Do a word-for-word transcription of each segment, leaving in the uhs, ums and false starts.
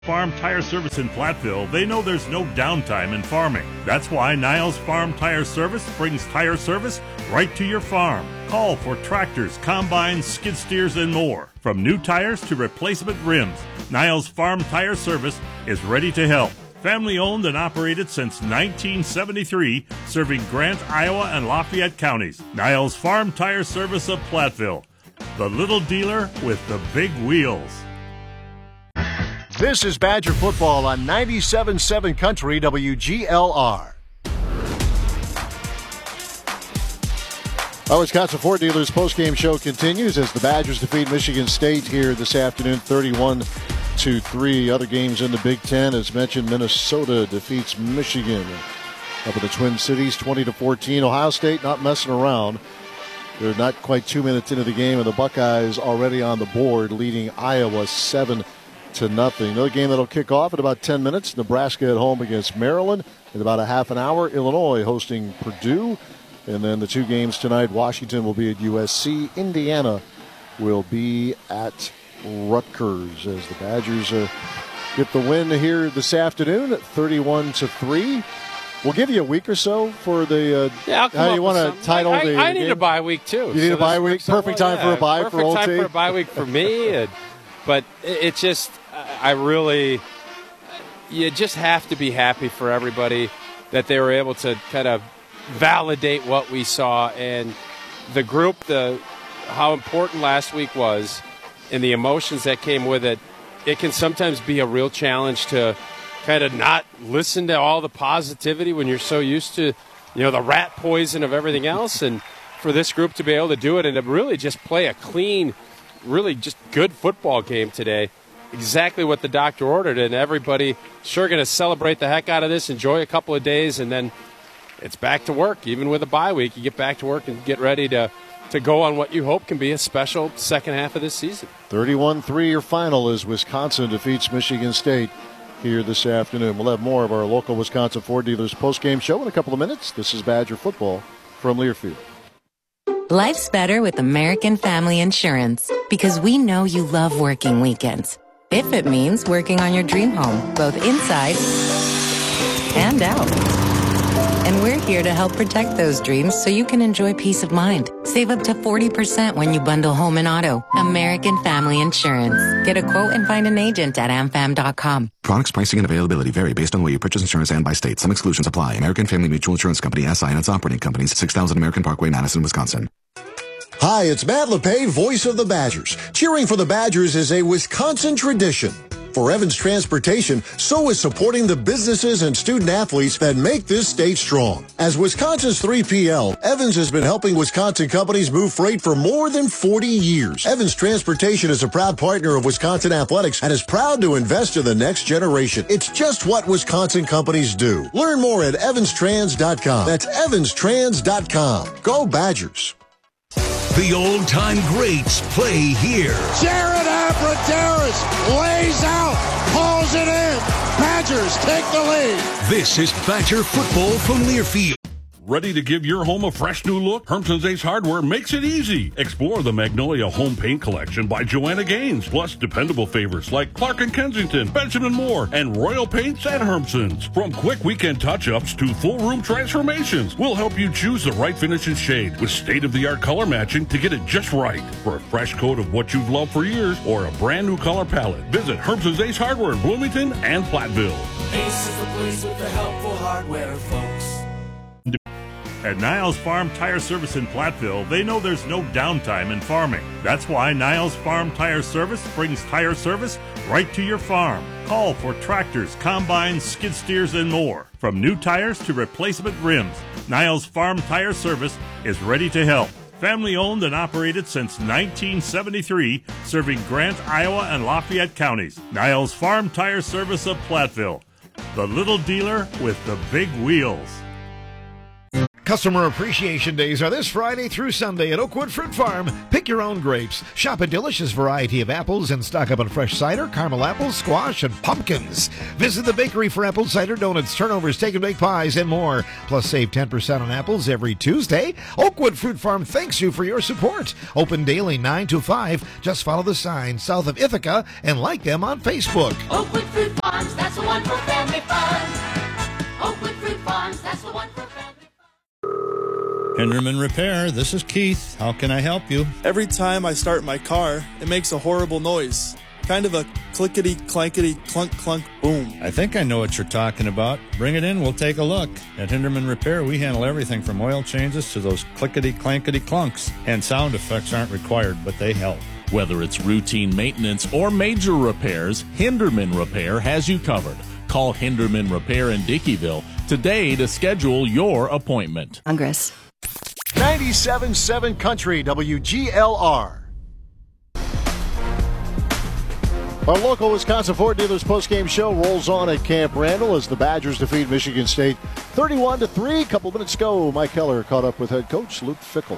Farm Tire Service in Platteville, they know there's no downtime in farming. That's why Niles Farm Tire Service brings tire service right to your farm. Call for tractors, combines, skid steers, and more. From new tires to replacement rims, Niles Farm Tire Service is ready to help. Family owned and operated since nineteen seventy-three, serving Grant, Iowa, and Lafayette counties. Niles Farm Tire Service of Platteville, the little dealer with the big wheels. This is Badger Football on ninety-seven point seven Country W G L R. Our Wisconsin Ford Dealers postgame show continues as the Badgers defeat Michigan State here this afternoon, thirty-one to three. Other games in the Big Ten, as mentioned, Minnesota defeats Michigan up in the Twin Cities, twenty to fourteen. Ohio State not messing around. They're not quite two minutes into the game, and the Buckeyes already on the board, leading Iowa seven to nothing. Another game that'll kick off in about ten minutes. Nebraska at home against Maryland. In about a half an hour, Illinois hosting Purdue. And then the two games tonight, Washington will be at U S C. Indiana will be at Rutgers as the Badgers uh, get the win here this afternoon at thirty-one to three. We'll give you a week or so for the. Uh, yeah, I'll come how up you want to title I, the? I, I need game? a bye week too. You need so a bye week. Perfect time yeah, for a bye for old Perfect time team. for a bye week for me. and, but it, it just, I really, you just have to be happy for everybody that they were able to kind of validate what we saw, and the group, the how important last week was, and the emotions that came with it. It can sometimes be a real challenge to kind of not listen to all the positivity when you're so used to, you know, the rat poison of everything else. And for this group to be able to do it and to really just play a clean, really just good football game today, exactly what the doctor ordered. And everybody sure going to celebrate the heck out of this, enjoy a couple of days, and then it's back to work. Even with a bye week, you get back to work and get ready to, to go on what you hope can be a special second half of this season. thirty-one three your final as Wisconsin defeats Michigan State here this afternoon. We'll have more of our local Wisconsin Ford Dealers post-game show in a couple of minutes. This is Badger Football from Learfield. Life's better with American Family Insurance because we know you love working weekends. If it means working on your dream home, both inside and out. And we're here to help protect those dreams so you can enjoy peace of mind. Save up to forty percent when you bundle home and auto. American Family Insurance. Get a quote and find an agent at am fam dot com. Products, pricing, and availability vary based on where you purchase insurance and by state. Some exclusions apply. American Family Mutual Insurance Company, S I and its operating companies, six thousand American Parkway, Madison, Wisconsin. Hi, it's Matt LePay, voice of the Badgers. Cheering for the Badgers is a Wisconsin tradition. For Evans Transportation, so is supporting the businesses and student athletes that make this state strong. As Wisconsin's three P L, Evans has been helping Wisconsin companies move freight for more than forty years. Evans Transportation is a proud partner of Wisconsin Athletics and is proud to invest in the next generation. It's just what Wisconsin companies do. Learn more at evans trans dot com. That's evans trans dot com. Go Badgers. The old-time greats play here. Jared Abbrederis lays out, pulls it in. Badgers take the lead. This is Badger Football from Learfield. Ready to give your home a fresh new look? Hermson's Ace Hardware makes it easy. Explore the Magnolia Home Paint Collection by Joanna Gaines, plus dependable favorites like Clark and Kensington, Benjamin Moore, and Royal Paints at Hermson's. From quick weekend touch-ups to full room transformations, we'll help you choose the right finish and shade with state-of-the-art color matching to get it just right. For a fresh coat of what you've loved for years or a brand new color palette, visit Hermson's Ace Hardware in Bloomington and Platteville. Ace is the place with the helpful hardware, folks. At Niles Farm Tire Service in Platteville, they know there's no downtime in farming. That's why Niles Farm Tire Service brings tire service right to your farm. Call for tractors, combines, skid steers, and more. From new tires to replacement rims, Niles Farm Tire Service is ready to help. Family owned and operated since nineteen seventy-three, serving Grant, Iowa, and Lafayette counties. Niles Farm Tire Service of Platteville, the little dealer with the big wheels. Customer Appreciation Days are this Friday through Sunday at Oakwood Fruit Farm. Pick your own grapes. Shop a delicious variety of apples and stock up on fresh cider, caramel apples, squash, and pumpkins. Visit the bakery for apple cider donuts, turnovers, take and bake pies, and more. Plus, save ten percent on apples every Tuesday. Oakwood Fruit Farm thanks you for your support. Open daily nine to five. Just follow the sign south of Ithaca and like them on Facebook. Oakwood Fruit Farms, that's the one for family fun. Oakwood Fruit Farms, that's the one for family fun. Hinderman Repair, this is Keith. How can I help you? Every time I start my car, it makes a horrible noise. Kind of a clickety, clankety, clunk, clunk, boom. I think I know what you're talking about. Bring it in, we'll take a look. At Hinderman Repair, we handle everything from oil changes to those clickety, clankety, clunks. And sound effects aren't required, but they help. Whether it's routine maintenance or major repairs, Hinderman Repair has you covered. Call Hinderman Repair in Dickeyville today to schedule your appointment. Congress. ninety-seven point seven Country, W G L R. Our local Wisconsin Ford Dealers postgame show rolls on at Camp Randall as the Badgers defeat Michigan State thirty-one to three. A couple minutes ago, Mike Keller caught up with head coach Luke Fickell.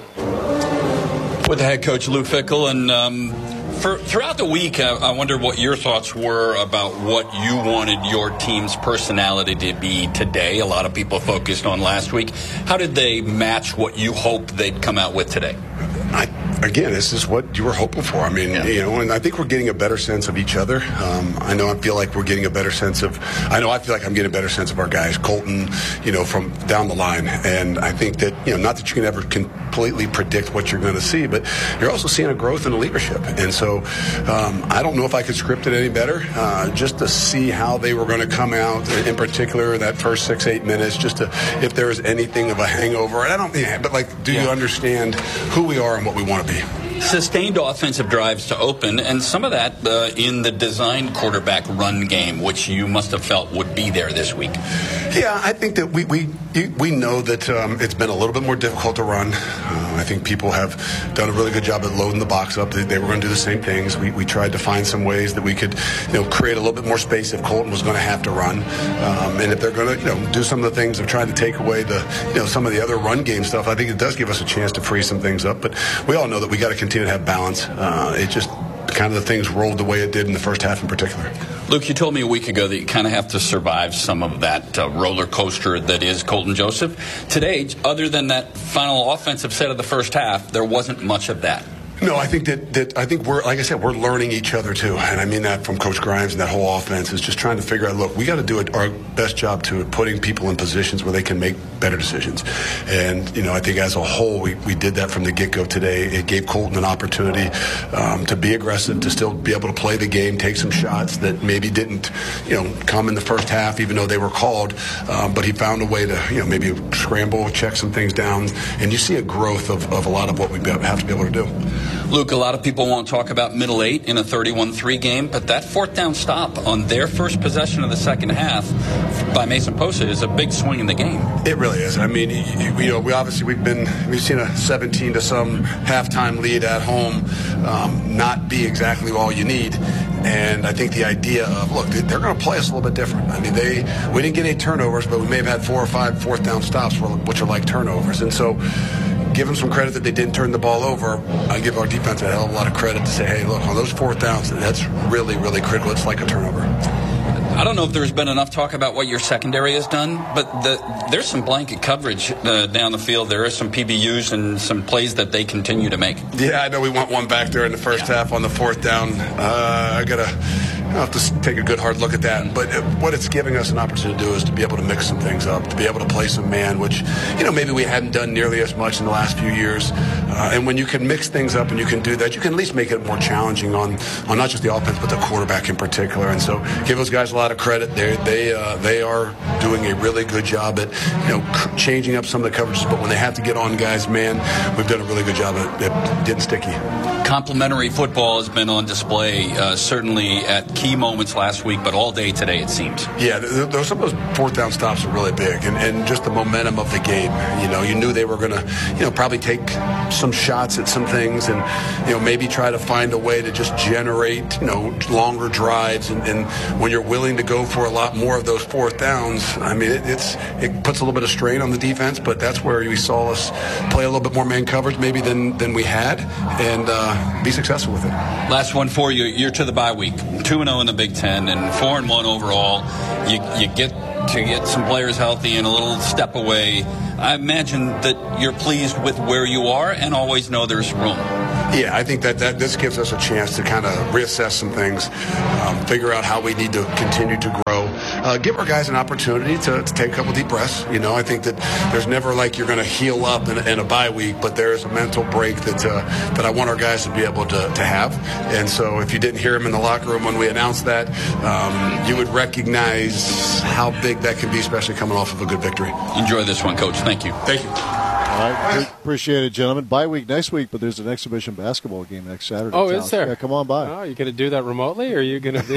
With the head coach Luke Fickell, and um, for throughout the week, I, I wonder what your thoughts were about what you wanted your team's personality to be today. A lot of people focused on last week. How did they match what you hoped they'd come out with today? I, again, this is what you were hoping for. I mean, yeah. you know, and I think we're getting a better sense of each other. Um, I know I feel like we're getting a better sense of, I know I feel like I'm getting a better sense of our guys, Colton, you know, from down the line. And I think that, you know, not that you can ever completely predict what you're going to see, but you're also seeing a growth in the leadership. And so um, I don't know if I could script it any better, uh, just to see how they were going to come out, in particular, that first six, eight minutes, just to, if there was anything of a hangover. And I don't, yeah, but like, do yeah. you understand who we are and what we want to be? Sustained offensive drives to open, and some of that uh, in the designed quarterback run game, which you must have felt would be there this week. Yeah, I think that we we we know that um, it's been a little bit more difficult to run. Uh, I think people have done a really good job at loading the box up. They, they were going to do the same things. We, we tried to find some ways that we could, you know, create a little bit more space if Colton was going to have to run, um, and if they're going to, you know, do some of the things of trying to take away the, you know, some of the other run game stuff. I think it does give us a chance to free some things up. But we all know that we got to continue to have balance. Uh, it just kind of the things rolled the way it did in the first half in particular. Luke, you told me a week ago that you kind of have to survive some of that uh, roller coaster that is Colton Joseph. Today, other than that final offensive set of the first half, there wasn't much of that. No, I think that, that I think we're, like I said, we're learning each other too, and I mean that from Coach Grimes and that whole offense is just trying to figure out. Look, we got to do it, our best job to putting people in positions where they can make better decisions, and you know I think as a whole we, we did that from the get-go today. It gave Colton an opportunity um, to be aggressive, to still be able to play the game, take some shots that maybe didn't, you know, come in the first half, even though they were called. Um, but he found a way to, you know, maybe scramble, check some things down, and you see a growth of, of a lot of what we have to be able to do. Luke, a lot of people won't talk about middle eight in a thirty-one three game, but that fourth down stop on their first possession of the second half by Mason Posa is a big swing in the game. It really is. I mean, you, you know, we obviously we've been we've seen a seventeen to some halftime lead at home um, not be exactly all you need. And I think the idea of, look, they're going to play us a little bit different. I mean, they we didn't get any turnovers, but we may have had four or five fourth down stops, which are like turnovers. And so give them some credit that they didn't turn the ball over. I give our defense a hell of a lot of credit to say, hey, look, on those fourth downs, that's really, really critical. It's like a turnover. I don't know if there's been enough talk about what your secondary has done, but the, there's some blanket coverage uh, down the field. There are some P B Us and some plays that they continue to make. Yeah, I know we want one back there in the first yeah. half on the fourth down. Uh, I got to I'll have to take a good hard look at that. But what it's giving us an opportunity to do is to be able to mix some things up, to be able to play some man, which, you know, maybe we hadn't done nearly as much in the last few years. Uh, and when you can mix things up and you can do that, you can at least make it more challenging on, on not just the offense, but the quarterback in particular. And so give those guys a lot of credit. They they uh, they are doing a really good job at, you know, changing up some of the coverages. But when they have to get on guys, man, we've done a really good job at, at getting sticky. Complimentary football has been on display, uh, certainly at key moments last week, but all day today, it seems. Yeah, th- th- some of those fourth down stops are really big, and, and just the momentum of the game. You know, you knew they were going to, you know, probably take some shots at some things and, you know, maybe try to find a way to just generate, you know, longer drives. And, and when you're willing to go for a lot more of those fourth downs, I mean, it, it's it puts a little bit of strain on the defense, but that's where we saw us play a little bit more man coverage maybe than, than we had, and uh, be successful with it. Last one for you. You're to the bye week. two and oh in the Big Ten and four and one overall. You, you get to get some players healthy and a little step away. I imagine that you're pleased with where you are and always know there's room. Yeah, I think that, that this gives us a chance to kind of reassess some things, um, figure out how we need to continue to grow, uh, give our guys an opportunity to, to take a couple deep breaths. You know, I think that there's never like you're going to heal up in, in a bye week, but there's a mental break that uh, that I want our guys to be able to, to have. And so if you didn't hear him in the locker room when we announced that, um, you would recognize how big that can be, especially coming off of a good victory. Enjoy this one, Coach. Thank you. Thank you. All right, appreciate it, gentlemen. Bye week next week, but there's an exhibition basketball game next Saturday. Oh, is there? Yeah, come on by. Oh, are you going to do that remotely, or are you going to be,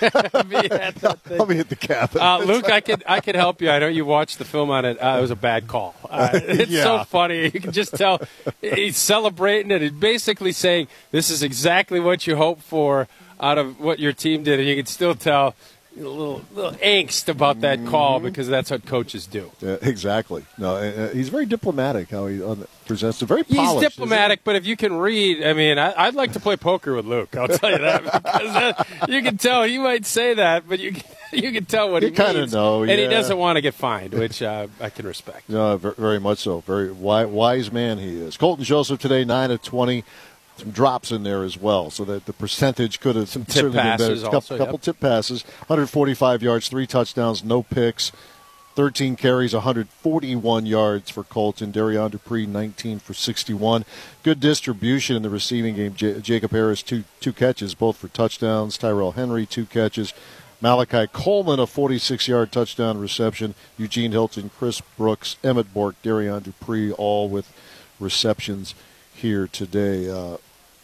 be at that thing? I'll be at the cabin. Uh, Luke, I could I could help you. I know you watched the film on it. Uh, it was a bad call. Uh, it's Yeah. so funny. You can just tell he's celebrating it. He's basically saying this is exactly what you hope for out of what your team did, and you can still tell a little, little angst about that call because that's what coaches do. Yeah, exactly. No, uh, he's very diplomatic how he uh, presents it. Very He's polished. diplomatic, but if you can read, I mean, I, I'd like to play poker with Luke. I'll tell you that because uh, you can tell he might say that, but you can, you can tell what You he kinda means. know, and he yeah. doesn't want to get fined, which uh, I can respect. No, ver- very much so. Very wi- wise man he is. Colton Joseph today, nine of twenty. Some drops in there as well, so that the percentage could have some tip certainly been passes better. Couple, also, couple yep. tip passes, one hundred forty-five yards, three touchdowns, no picks, thirteen carries, one hundred forty-one yards for Colton. Darion Dupree, nineteen for sixty-one. Good distribution in the receiving game. J- Jacob Harris, two two catches, both for touchdowns. Tyrell Henry, two catches. Malachi Coleman, a forty-six-yard touchdown reception. Eugene Hilton, Chris Brooks, Emmett Bork, Darion Dupree, all with receptions here today. Uh,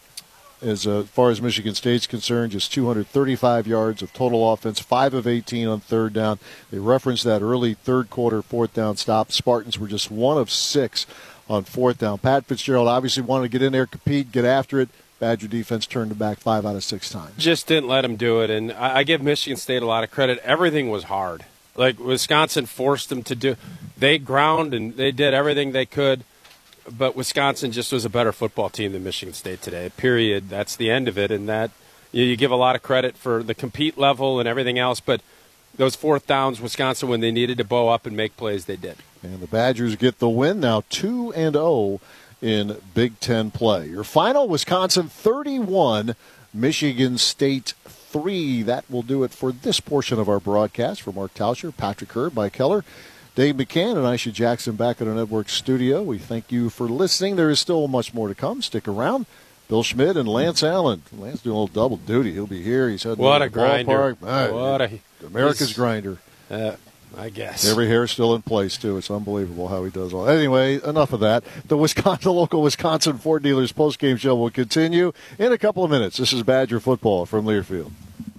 As uh, far as Michigan State's concerned, just two hundred thirty-five yards of total offense, five of eighteen on third down. They referenced that early third quarter fourth down stop. Spartans were just one of six on fourth down. Pat Fitzgerald obviously wanted to get in there, compete, get after it. Badger defense turned it back five out of six times. Just didn't let him do it, and I, I give Michigan State a lot of credit. Everything was hard. Like, Wisconsin forced them to do. They ground, and they did everything they could. But Wisconsin just was a better football team than Michigan State today, period. That's the end of it. And that you, you give a lot of credit for the compete level and everything else. But those fourth downs, Wisconsin, when they needed to bow up and make plays, they did. And the Badgers get the win now, two and oh in Big Ten play. Your final, Wisconsin thirty-one, Michigan State three. That will do it for this portion of our broadcast. For Mark Tauscher, Patrick Herb, Mike Keller, Dave McCann, and Aisha Jackson back at our network studio. We thank you for listening. There is still much more to come. Stick around. Bill Schmidt and Lance Allen. Lance doing a little double duty. He'll be here. He's heading What to a the grinder. ballpark. Right. What a America's he's- grinder. Uh, I guess. Every hair still in place, too. It's unbelievable how he does all. Anyway, enough of that. The Wisconsin, the local Wisconsin Ford Dealers postgame show will continue in a couple of minutes. This is Badger football from Learfield.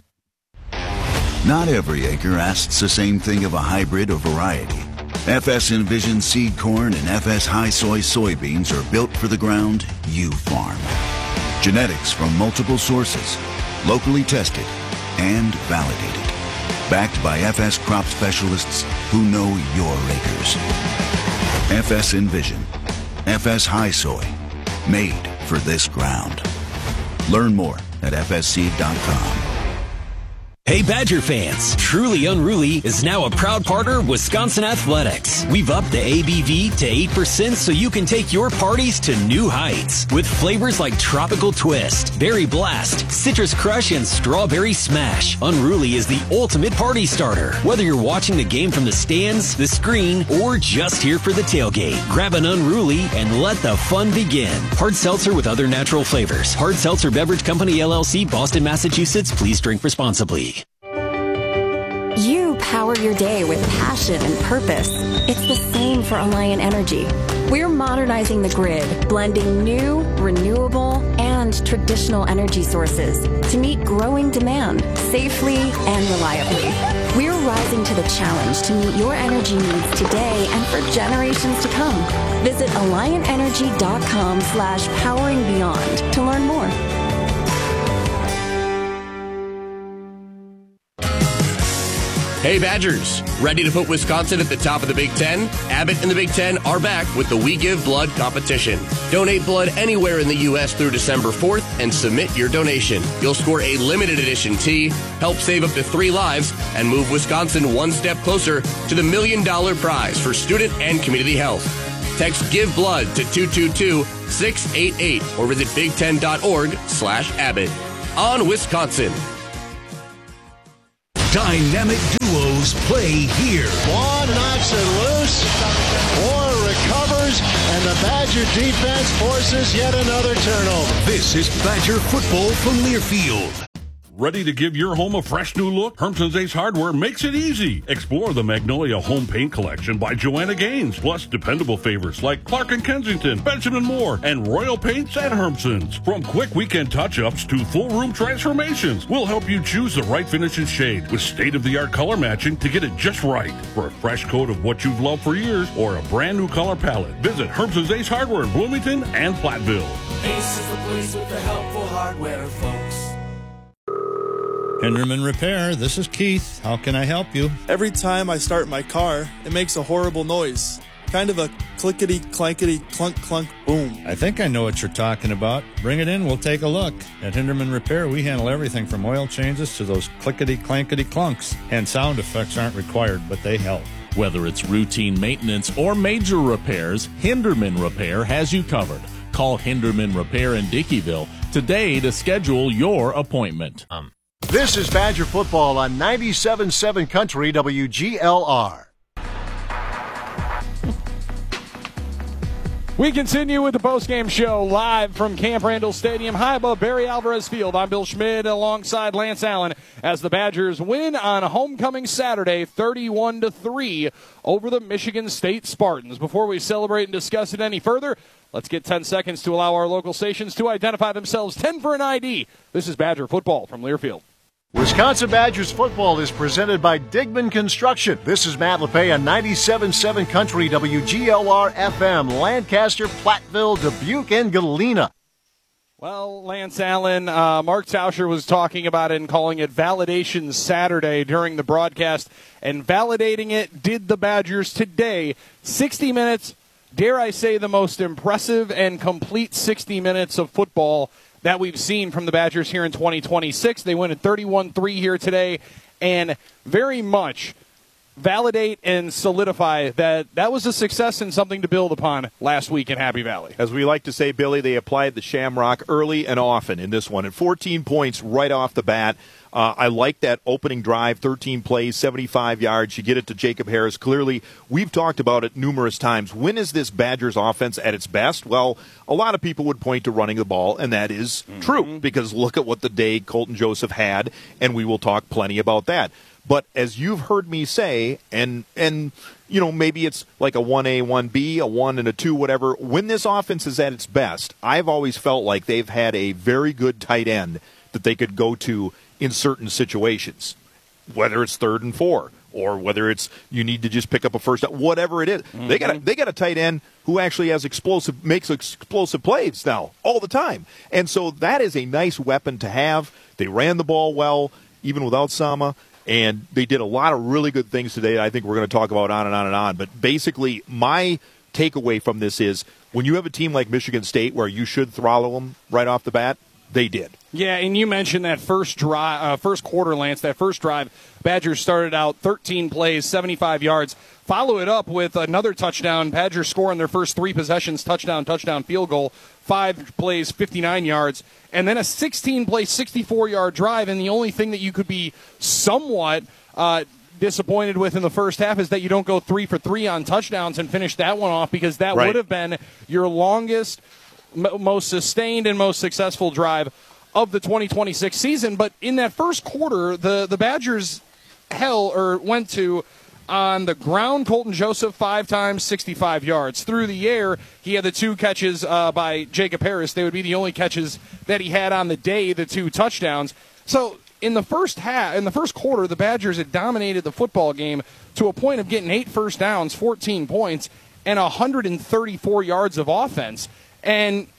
Not every acre asks the same thing of a hybrid or variety. F S Envision seed corn and F S High Soy soybeans are built for the ground you farm. Genetics from multiple sources, locally tested and validated. Backed by F S crop specialists who know your acres. F S Envision, F S High Soy, made for this ground. Learn more at f s seed dot com. Hey Badger fans, Truly Unruly is now a proud partner of Wisconsin Athletics. We've upped the A B V to eight percent so you can take your parties to new heights. With flavors like Tropical Twist, Berry Blast, Citrus Crush, and Strawberry Smash, Unruly is the ultimate party starter. Whether you're watching the game from the stands, the screen, or just here for the tailgate, grab an Unruly and let the fun begin. Hard seltzer with other natural flavors. Hard Seltzer Beverage Company, L L C, Boston, Massachusetts. Please drink responsibly. You power your day with passion and purpose. It's the same for Alliant Energy. We're modernizing the grid, blending new, renewable, and traditional energy sources to meet growing demand safely and reliably. We're rising to the challenge to meet your energy needs today and for generations to come. Visit alliantenergy.com slash powering beyond to learn more. Hey Badgers, ready to put Wisconsin at the top of the Big Ten? Abbott and the Big Ten are back with the We Give Blood competition. Donate blood anywhere in the U S through December fourth and submit your donation. You'll score a limited edition tee, help save up to three lives, and move Wisconsin one step closer to the million dollar prize for student and community health. Text Give Blood to two two two, six eight eight or visit big ten dot org slash Abbott. On Wisconsin. Dynamic duos play here. One knocks it loose. Moore recovers, and the Badger defense forces yet another turnover. This is Badger football from Learfield. Ready to give your home a fresh new look? Hermson's Ace Hardware makes it easy. Explore the Magnolia Home Paint Collection by Joanna Gaines, plus dependable favorites like Clark and Kensington, Benjamin Moore, and Royal Paints at Hermson's. From quick weekend touch-ups to full room transformations, we'll help you choose the right finish and shade with state-of-the-art color matching to get it just right. For a fresh coat of what you've loved for years or a brand new color palette, visit Hermson's Ace Hardware in Bloomington and Platteville. Ace is the place with the helpful hardware, folks. Hinderman Repair, this is Keith. How can I help you? Every time I start my car, it makes a horrible noise. Kind of a clickety-clankety clunk-clunk boom. I think I know what you're talking about. Bring it in, we'll take a look. At Hinderman Repair, we handle everything from oil changes to those clickety-clankety clunks. And sound effects aren't required, but they help. Whether it's routine maintenance or major repairs, Hinderman Repair has you covered. Call Hinderman Repair in Dickeyville today to schedule your appointment. Um. This is Badger football on ninety-seven point seven Country W G L R. We continue with the postgame show live from Camp Randall Stadium, high above Barry Alvarez Field. I'm Bill Schmidt alongside Lance Allen as the Badgers win on homecoming Saturday, thirty-one to three over the Michigan State Spartans. Before we celebrate and discuss it any further, let's get ten seconds to allow our local stations to identify themselves. ten for an I D. This is Badger football from Learfield. Wisconsin Badgers football is presented by Digman Construction. This is Matt LePay on ninety-seven point seven Country W G L R F M, Lancaster, Platteville, Dubuque, and Galena. Well, Lance Allen, uh, Mark Tauscher was talking about it and calling it Validation Saturday during the broadcast, and validating it did the Badgers today. sixty minutes, dare I say the most impressive and complete sixty minutes of football that we've seen from the Badgers here in twenty twenty-six. They win at thirty-one three here today, and very much validate and solidify that that was a success and something to build upon last week in Happy Valley. As we like to say, Billy, they applied the shamrock early and often in this one. And fourteen points right off the bat. Uh, I like that opening drive, thirteen plays, seventy-five yards. You get it to Jacob Harris. Clearly, we've talked about it numerous times. When is this Badgers offense at its best? Well, a lot of people would point to running the ball, and that is mm-hmm. true, because look at what the day Colton Joseph had, and we will talk plenty about that. But as you've heard me say, and and you know, maybe it's like a one A, one B, a one and a two, whatever, when this offense is at its best, I've always felt like they've had a very good tight end that they could go to in certain situations, whether it's third and four or whether it's you need to just pick up a first down, whatever it is. Mm-hmm. They got a, they got a tight end who actually has explosive makes explosive plays now all the time. And so that is a nice weapon to have. They ran the ball well even without Sama, and they did a lot of really good things today that I think we're going to talk about on and on and on. But basically my takeaway from this is when you have a team like Michigan State where you should throttle them right off the bat, they did. Yeah, and you mentioned that first drive, uh, first quarter, Lance, that first drive, Badgers started out thirteen plays, seventy-five yards. Follow it up with another touchdown. Badgers score on their first three possessions, touchdown, touchdown, field goal, five plays, fifty-nine yards, and then a sixteen-play, sixty-four-yard drive, and the only thing that you could be somewhat uh, disappointed with in the first half is that you don't go three for three on touchdowns and finish that one off, because that right. would have been your longest, most sustained and most successful drive of the twenty twenty-six season. But in that first quarter, the, the Badgers hell or went to. On the ground, Colton Joseph five times, sixty-five yards. Through the air, he had the two catches uh, by Jacob Harris. They would be the only catches that he had on the day, the two touchdowns. So in the first half, in the first quarter, the Badgers had dominated the football game to a point of getting eight first downs, fourteen points, and one hundred thirty-four yards of offense. And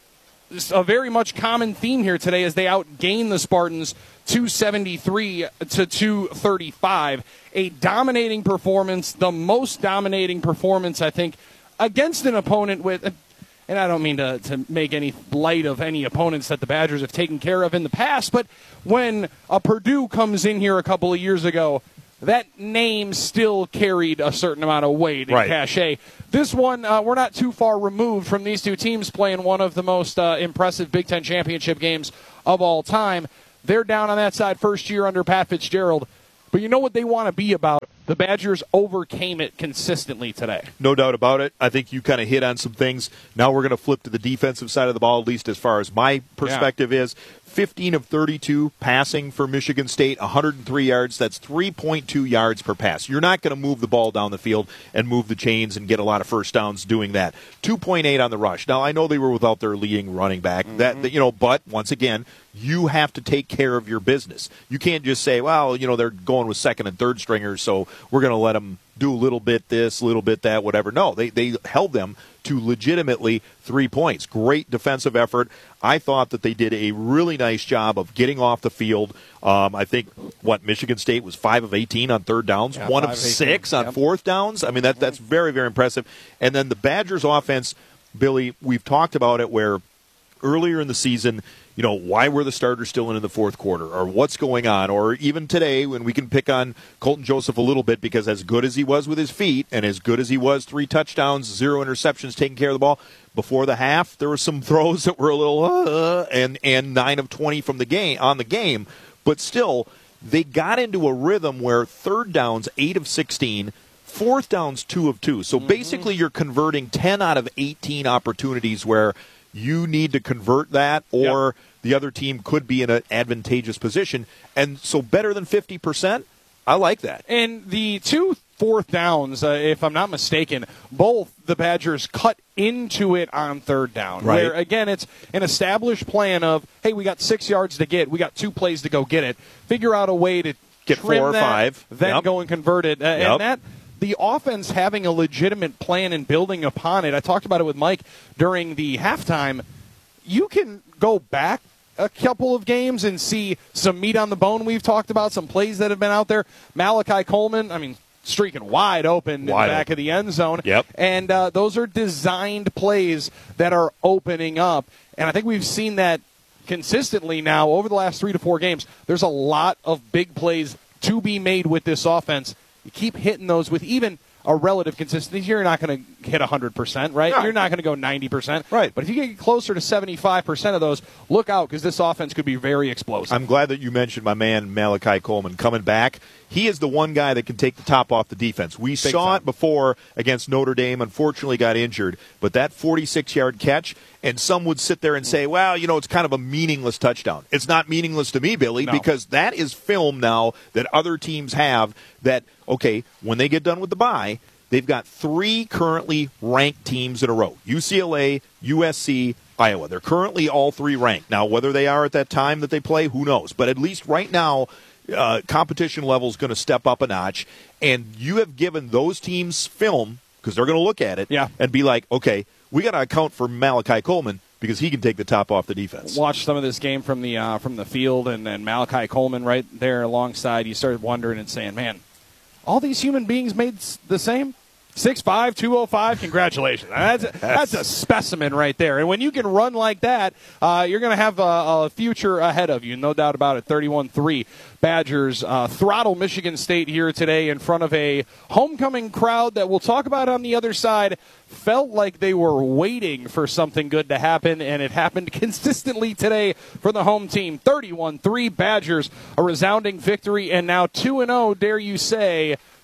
a very much common theme here today as they outgain the Spartans two seventy-three to two thirty-five. A dominating performance, the most dominating performance, I think, against an opponent with, and I don't mean to, to make any light of any opponents that the Badgers have taken care of in the past, but when a Purdue comes in here a couple of years ago, that name still carried a certain amount of weight and right. cachet. This one, uh, we're not too far removed from these two teams playing one of the most uh, impressive Big Ten championship games of all time. They're down on that side first year under Pat Fitzgerald. But you know what they want to be about? The Badgers overcame it consistently today. No doubt about it. I think you kind of hit on some things. Now we're going to flip to the defensive side of the ball, at least as far as my perspective yeah. is. fifteen of thirty-two passing for Michigan State, one hundred three yards. That's three point two yards per pass. You're not going to move the ball down the field and move the chains and get a lot of first downs doing that. two point eight on the rush. Now, I know they were without their leading running back, mm-hmm. that you know, but once again, you have to take care of your business. You can't just say, well, you know, they're going with second and third stringers, so we're going to let them do a little bit this, a little bit that, whatever. No, they, they held them to legitimately three points. Great defensive effort. I thought that they did a really nice job of getting off the field. Um, I think, what, Michigan State was five of eighteen on third downs, yeah, one of six on yep. fourth downs. I mean, that that's very, very impressive. And then the Badgers offense, Billy, we've talked about it where earlier in the season, you know, why were the starters still in in the fourth quarter, or what's going on, or even today when we can pick on Colton Joseph a little bit because as good as he was with his feet and as good as he was, three touchdowns, zero interceptions, taking care of the ball, before the half there were some throws that were a little uh, and and nine of twenty from the game on the game, but still they got into a rhythm where third downs eight of sixteen, fourth downs two of two. So mm-hmm. basically you're converting ten out of eighteen opportunities where you need to convert that, or yep. the other team could be in an advantageous position. And so better than fifty percent, I like that. And the two fourth downs, uh, if I'm not mistaken, both the Badgers cut into it on third down. Right. Where, again, it's an established plan of, hey, we got six yards to get. We got two plays to go get it. Figure out a way to get trim four or that, five. Then yep. go and convert it. Uh, yep. And that... The offense having a legitimate plan and building upon it. I talked about it with Mike during the halftime. You can go back a couple of games and see some meat on the bone we've talked about, some plays that have been out there. Malachi Coleman, I mean, streaking wide open wide in the back open. of the end zone. Yep. And uh, those are designed plays that are opening up. And I think we've seen that consistently now over the last three to four games. There's a lot of big plays to be made with this offense. You keep hitting those with even a relative consistency. You're not going to hit one hundred percent, right? No. You're not going to go ninety percent. Right. But if you get closer to seventy-five percent of those, look out because this offense could be very explosive. I'm glad that you mentioned my man Malachi Coleman coming back. He is the one guy that can take the top off the defense. We Big saw time. it before against Notre Dame, unfortunately got injured. But that forty-six-yard catch, and some would sit there and say, well, you know, it's kind of a meaningless touchdown. It's not meaningless to me, Billy, no. because that is film now that other teams have that, okay, when they get done with the bye, they've got three currently ranked teams in a row. U C L A, U S C, Iowa. They're currently all three ranked. Now, whether they are at that time that they play, who knows? But at least right now, uh, competition level is going to step up a notch. And you have given those teams film, because they're going to look at it, yeah. and be like, okay, we got to account for Malachi Coleman because he can take the top off the defense. Watch some of this game from the uh, from the field, and, and Malachi Coleman right there alongside. You started wondering and saying, man, all these human beings made the same? six five, two oh five, congratulations. That's a, that's a specimen right there. And when you can run like that, uh, you're going to have a, a future ahead of you, no doubt about it. thirty-one three Badgers uh, throttle Michigan State here today in front of a homecoming crowd that we'll talk about on the other side. Felt like they were waiting for something good to happen, and it happened consistently today for the home team. thirty-one three Badgers, a resounding victory, and now two and oh, dare you say,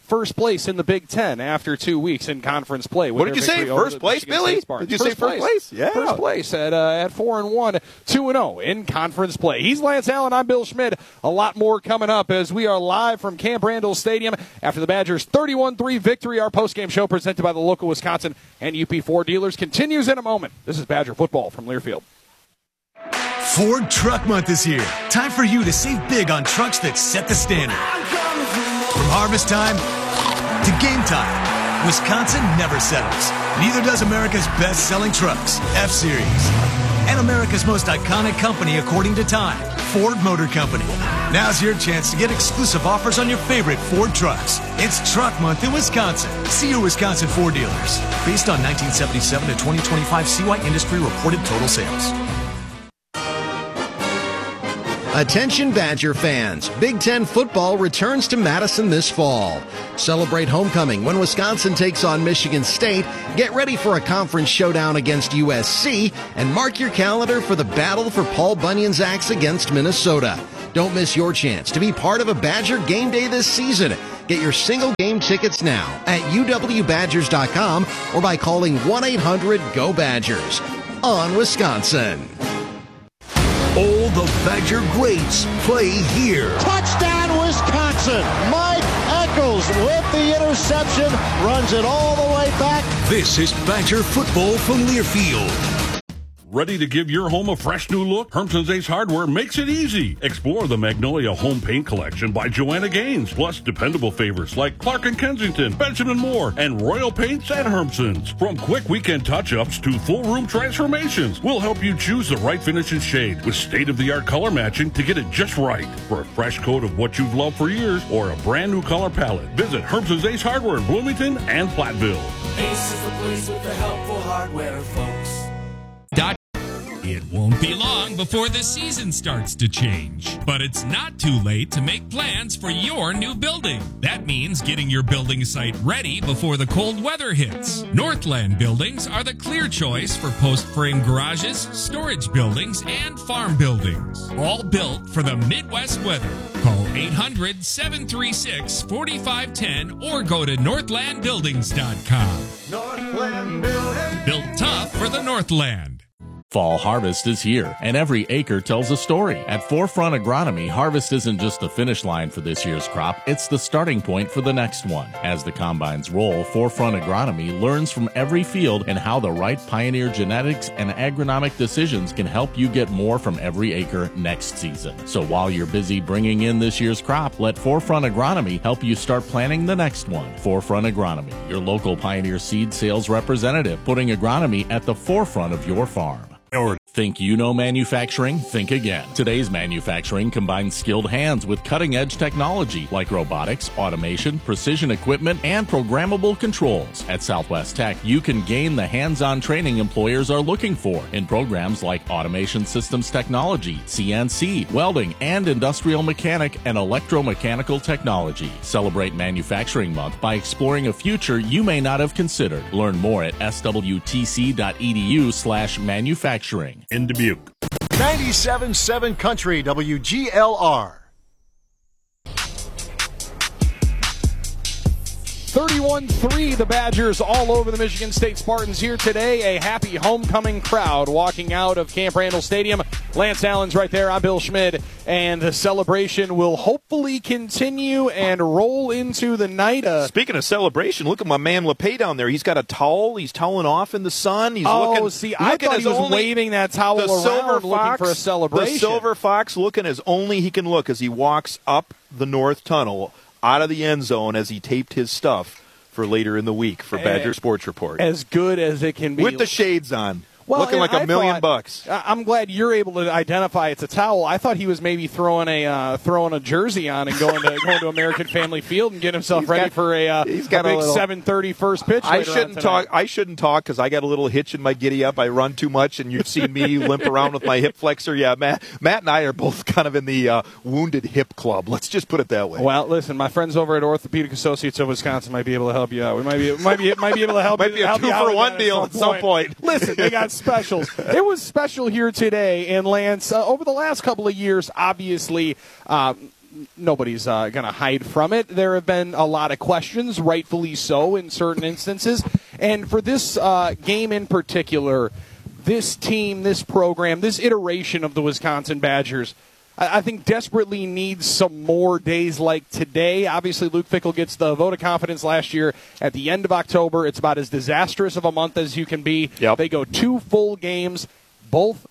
first place in the Big Ten after two weeks in conference play. What did you say? First place, Billy? Did you say first place? Yeah. First place at uh, at four and one, two and zero in conference play. He's Lance Allen. I'm Bill Schmidt. A lot more coming up as we are live from Camp Randall Stadium after the Badgers' thirty-one three victory. Our postgame show presented by the local Wisconsin and U P Ford dealers continues in a moment. This is Badger football from Learfield. Ford Truck Month is here. Time for you to save big on trucks that set the standard. From harvest time to game time, Wisconsin never settles. Neither does America's best-selling trucks, F-Series. And America's most iconic company, according to Time, Ford Motor Company. Now's your chance to get exclusive offers on your favorite Ford trucks. It's Truck Month in Wisconsin. See your Wisconsin Ford dealers. Based on nineteen seventy-seven to twenty twenty-five C Y Industry reported total sales. Attention Badger fans, Big Ten football returns to Madison this fall. Celebrate homecoming when Wisconsin takes on Michigan State, get ready for a conference showdown against U S C, and mark your calendar for the battle for Paul Bunyan's axe against Minnesota. Don't miss your chance to be part of a Badger game day this season. Get your single game tickets now at U W Badgers dot com or by calling one eight hundred G O Badgers. On Wisconsin. All the Badger greats play here. Touchdown, Wisconsin. Mike Eccles with the interception, runs it all the way back. This is Badger football from Learfield. Ready to give your home a fresh new look? Hermson's Ace Hardware makes it easy. Explore the Magnolia Home Paint Collection by Joanna Gaines, plus dependable favorites like Clark and Kensington, Benjamin Moore, and Royal Paints at Hermson's. From quick weekend touch-ups to full room transformations, we'll help you choose the right finish and shade with state-of-the-art color matching to get it just right. For a fresh coat of what you've loved for years or a brand new color palette, visit Hermson's Ace Hardware in Bloomington and Platteville. Ace is the place with the helpful hardware, folks. It won't be long before the season starts to change, but it's not too late to make plans for your new building. That means getting your building site ready before the cold weather hits. Northland Buildings are the clear choice for post-frame garages, storage buildings, and farm buildings. All built for the Midwest weather. Call eight hundred, seven three six, four five one zero or go to northland buildings dot com. Northland Building. Built tough for the Northland. Fall harvest is here, and every acre tells a story. At Forefront Agronomy, harvest isn't just the finish line for this year's crop, it's the starting point for the next one. As the combines roll, Forefront Agronomy learns from every field and how the right Pioneer genetics and agronomic decisions can help you get more from every acre next season. So while you're busy bringing in this year's crop, let Forefront Agronomy help you start planning the next one. Forefront Agronomy, your local Pioneer seed sales representative, putting agronomy at the forefront of your farm. Or think you know manufacturing? Think again. Today's manufacturing combines skilled hands with cutting-edge technology like robotics, automation, precision equipment, and programmable controls. At Southwest Tech, you can gain the hands-on training employers are looking for in programs like automation systems technology, C N C, welding, and industrial mechanic and electromechanical technology. Celebrate Manufacturing Month by exploring a future you may not have considered. Learn more at S W T C dot E D U slash manufacturing. In Dubuque. ninety-seven point seven Country, W G L R. thirty-one three, the Badgers all over the Michigan State Spartans here today. A happy homecoming crowd walking out of Camp Randall Stadium. Lance Allen's right there. I'm Bill Schmidt. And the celebration will hopefully continue and roll into the night. Uh, Speaking of celebration, look at my man LePay down there. He's got a towel. He's toweling off in the sun. He's oh, looking, see, I thought he was only, waving that towel around Silver looking Fox, for a celebration. The Silver Fox looking as only he can look as he walks up the north tunnel out of the end zone as he taped his stuff for later in the week for Badger Sports Report. As good as it can be. With the shades on. Well, looking like a I million thought, bucks. I'm glad you're able to identify it's a towel. I thought he was maybe throwing a uh, throwing a jersey on and going to going to American Family Field and getting himself he's ready got, for a, uh, he's got a big a little, seven thirty first pitch. I later shouldn't on talk. I shouldn't talk because I got a little hitch in my giddy up. I run too much, and you've seen me limp around with my hip flexor. Yeah, Matt, Matt and I are both kind of in the uh, wounded hip club. Let's just put it that way. Well, listen, my friends over at Orthopedic Associates of Wisconsin might be able to help you out. We might be might be might be able to help. might you, be a help two you for out one deal at some point. Listen, they got specials. It was special here today, and Lance, uh, over the last couple of years, obviously, uh, nobody's uh, going to hide from it. There have been a lot of questions, rightfully so, in certain instances. And for this uh, game in particular, this team, this program, this iteration of the Wisconsin Badgers, I, I think desperately needs some more days like today. Obviously, Luke Fickell gets the vote of confidence last year at the end of October. It's about as disastrous of a month as you can be. Yep. They go two full games, both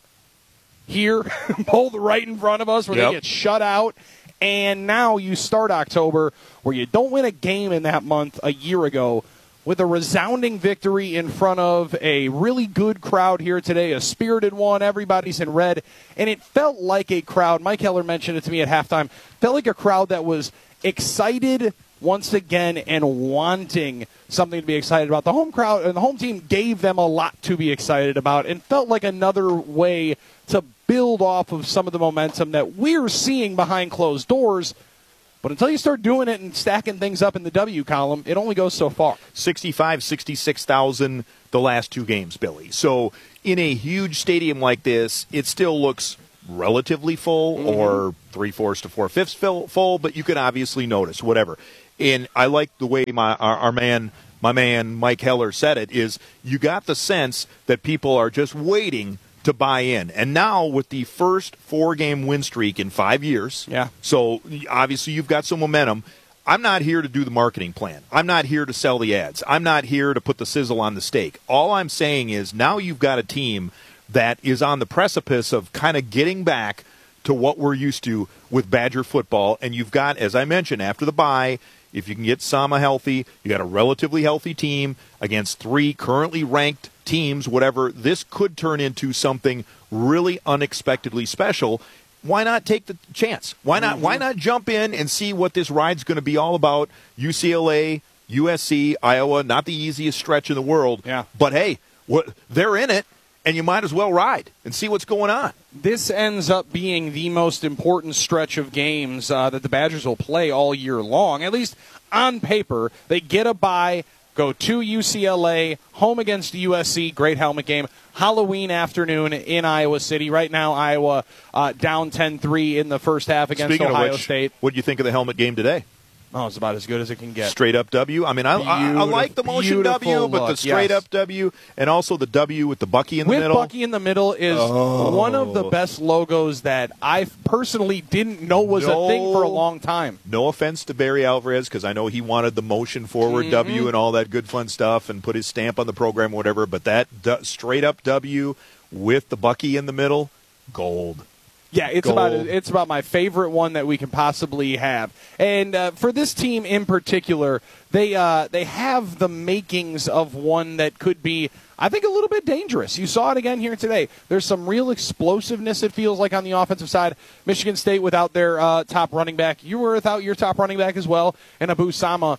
here, both right in front of us, where Yep. they get shut out. And now you start October where you don't win a game in that month a year ago with a resounding victory in front of a really good crowd here today, a spirited one. Everybody's in red. And it felt like a crowd. Mike Heller mentioned it to me at halftime. Felt like a crowd that was excited once again and wanting something to be excited about. The home crowd and the home team gave them a lot to be excited about and felt like another way to build off of some of the momentum that we're seeing behind closed doors. But until you start doing it and stacking things up in the W column, it only goes so far. sixty-five, sixty-six thousand the last two games, Billy. So in a huge stadium like this, it still looks relatively full, mm-hmm. or three-fourths to four-fifths full, full, but you can obviously notice, whatever. And I like the way my our, our man, my man Mike Heller said it, is you got the sense that people are just waiting to buy in. And now with the first four-game win streak in five years, yeah. so obviously you've got some momentum. I'm not here to do the marketing plan. I'm not here to sell the ads. I'm not here to put the sizzle on the steak. All I'm saying is now you've got a team that is on the precipice of kind of getting back to what we're used to with Badger football. And you've got, as I mentioned, after the bye, if you can get Sama healthy, you got a relatively healthy team against three currently ranked teams, whatever. This could turn into something really unexpectedly special. Why not take the chance? Why not? Mm-hmm. Why not jump in and see what this ride's going to be all about? U C L A, U S C, Iowa, not the easiest stretch in the world. Yeah. But hey, what, they're in it, and you might as well ride and see what's going on. This ends up being the most important stretch of games uh, that the Badgers will play all year long. At least on paper, they get a bye, go to U C L A, home against U S C, great helmet game, Halloween afternoon in Iowa City. Right now, Iowa uh, down ten three in the first half against Speaking Ohio of which, State. What do you think of the helmet game today? Oh, it's about as good as it can get. Straight up W. I mean, I, I, I like the motion W, but look, the straight yes. up W, and also the W with the Bucky in the with middle. Bucky in the middle is Oh. one of the best logos that I personally didn't know was No. a thing for a long time. No offense to Barry Alvarez, because I know he wanted the motion forward Mm-hmm. W and all that good fun stuff and put his stamp on the program or whatever, but that d- straight up W with the Bucky in the middle, gold. Yeah, it's Gold. about it's about my favorite one that we can possibly have. And uh, for this team in particular, they uh, they have the makings of one that could be, I think, a little bit dangerous. You saw it again here today. There's some real explosiveness, it feels like, on the offensive side. Michigan State without their uh, top running back. You were without your top running back as well, and Abu Sama.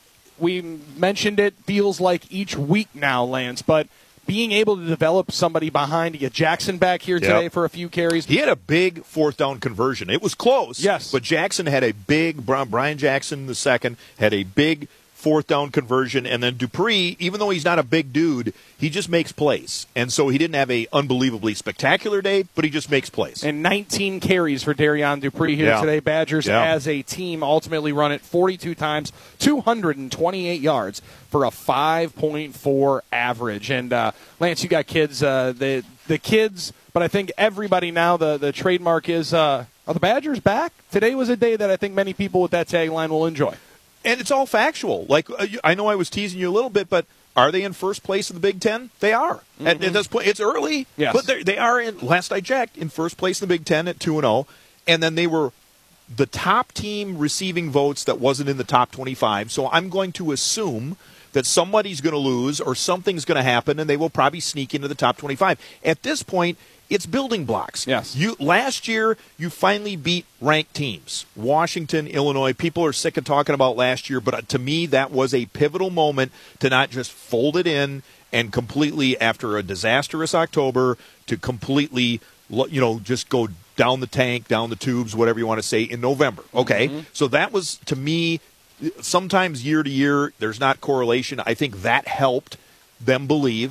We mentioned it, feels like each week now, Lance, but being able to develop somebody behind, to get Jackson back here today Yep. for a few carries. He had a big fourth down conversion. It was close. Yes. But Jackson had a big, Brian Jackson the second, had a big fourth down conversion. And then Dupree, even though he's not a big dude, he just makes plays. And so he didn't have a unbelievably spectacular day, but he just makes plays. And nineteen carries for Darian Dupree here Yeah. today. Badgers Yeah. as a team ultimately run it forty-two times, two hundred twenty-eight yards for a five point four average. And uh, Lance, you got kids, uh, the the kids, but I think everybody now, the, the trademark is, uh, are the Badgers back? Today was a day that I think many people with that tagline will enjoy. And it's all factual. Like, uh, I know I was teasing you a little bit, but are they in first place in the Big Ten? They are. Mm-hmm. At, at this point, it's early, yes. but they are, in, last I checked, in first place in the Big Ten at two and oh. And then they were the top team receiving votes that wasn't in the top twenty-five. So I'm going to assume that somebody's going to lose or something's going to happen, and they will probably sneak into the top twenty-five. At this point, it's building blocks. Yes. You last year, you finally beat ranked teams. Washington, Illinois. People are sick of talking about last year, but to me, that was a pivotal moment to not just fold it in and completely, after a disastrous October, to completely, you know, just go down the tank, down the tubes, whatever you want to say, in November. Okay? Mm-hmm. So that was, to me, sometimes year to year, there's not correlation. I think that helped them believe.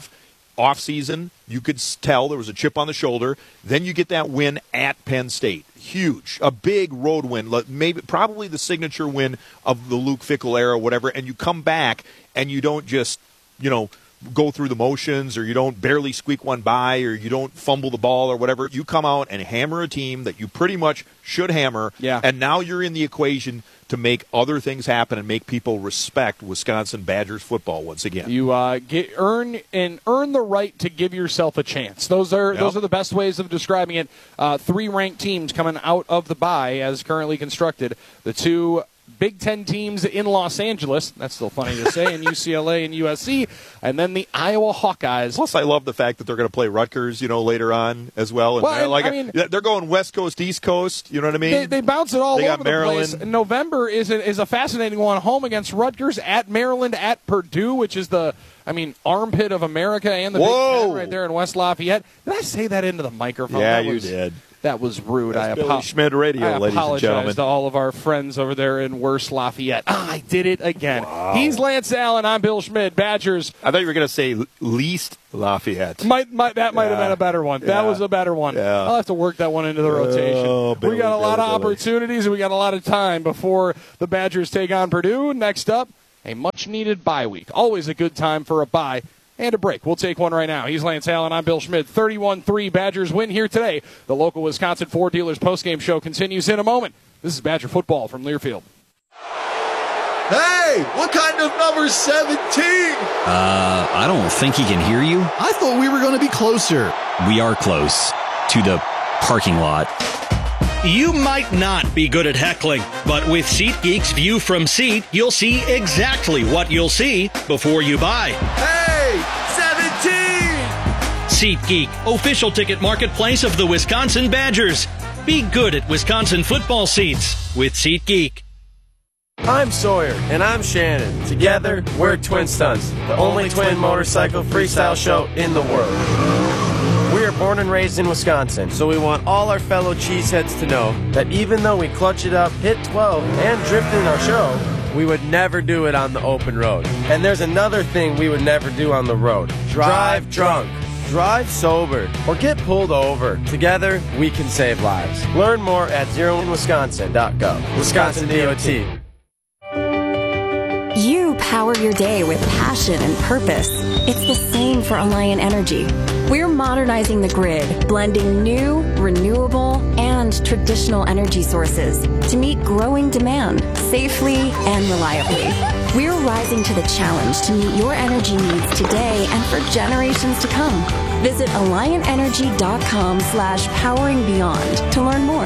off-season, you could tell there was a chip on the shoulder. Then you get that win at Penn State. Huge. A big road win. Maybe, probably the signature win of the Luke Fickell era, whatever. And you come back and you don't just, you know, go through the motions, or you don't barely squeak one by, or you don't fumble the ball or whatever. You come out and hammer a team that you pretty much should hammer. Yeah. And now you're in the equation to make other things happen and make people respect Wisconsin Badgers football once again. You uh, get earn and earn the right to give yourself a chance. Those are Yep. those are the best ways of describing it. Uh, three ranked teams coming out of the bye as currently constructed. The two Big Ten teams in Los Angeles. That's still funny to say. And U C L A and U S C. And then the Iowa Hawkeyes. Plus, I love the fact that they're going to play Rutgers, you know, later on as well. And Well, they're and, like, I mean- they're going West Coast, East Coast. You know what I mean? They, they bounce it all They over got the Maryland. place. November is a, is a fascinating one. Home against Rutgers, at Maryland, at Purdue, which is the, I mean, armpit of America and the Whoa. Big Ten right there in West Lafayette. Did I say that into the microphone? Yeah, That you was- did. That was rude. That's I, Billy apo- Schmidt Radio, I ladies and apologize gentlemen. to all of our friends over there in West Lafayette. Ah, I did it again. He's Lance Allen. I'm Bill Schmidt. Badgers. I thought you were going to say least Lafayette. Might, might, that might have Yeah. been a better one. That Yeah. was a better one. Yeah. I'll have to work that one into the rotation. Oh, we Billy, got a lot Billy, of Billy. opportunities, and we got a lot of time before the Badgers take on Purdue. Next up, a much-needed bye week. Always a good time for a bye and a break. We'll take one right now. He's Lance Allen. I'm Bill Schmidt. thirty-one three Badgers win here today. The local Wisconsin Ford Dealers postgame show continues in a moment. This is Badger football from Learfield. Hey, what kind of number's seventeen? Uh, I don't think he can hear you. I thought we were going to be closer. We are close to the parking lot. You might not be good at heckling, but with SeatGeek's View from Seat, you'll see exactly what you'll see before you buy. Hey, seventeen! SeatGeek, official ticket marketplace of the Wisconsin Badgers. Be good at Wisconsin football seats with SeatGeek. I'm Sawyer, and I'm Shannon. Together, we're Twin Stunts, the only twin motorcycle freestyle show in the world. We are born and raised in Wisconsin, so we want all our fellow cheeseheads to know that even though we clutch it up, hit twelve, and drift in our show, we would never do it on the open road. And there's another thing we would never do on the road. Drive drunk. Drive sober, or get pulled over. Together, we can save lives. Learn more at zero in wisconsin dot gov. Wisconsin D O T. You power your day with passion and purpose. It's the same for Alliant Energy. We're modernizing the grid, blending new, renewable, and traditional energy sources to meet growing demand safely and reliably. We're rising to the challenge to meet your energy needs today and for generations to come. Visit alliant energy dot com slash powering beyond to learn more.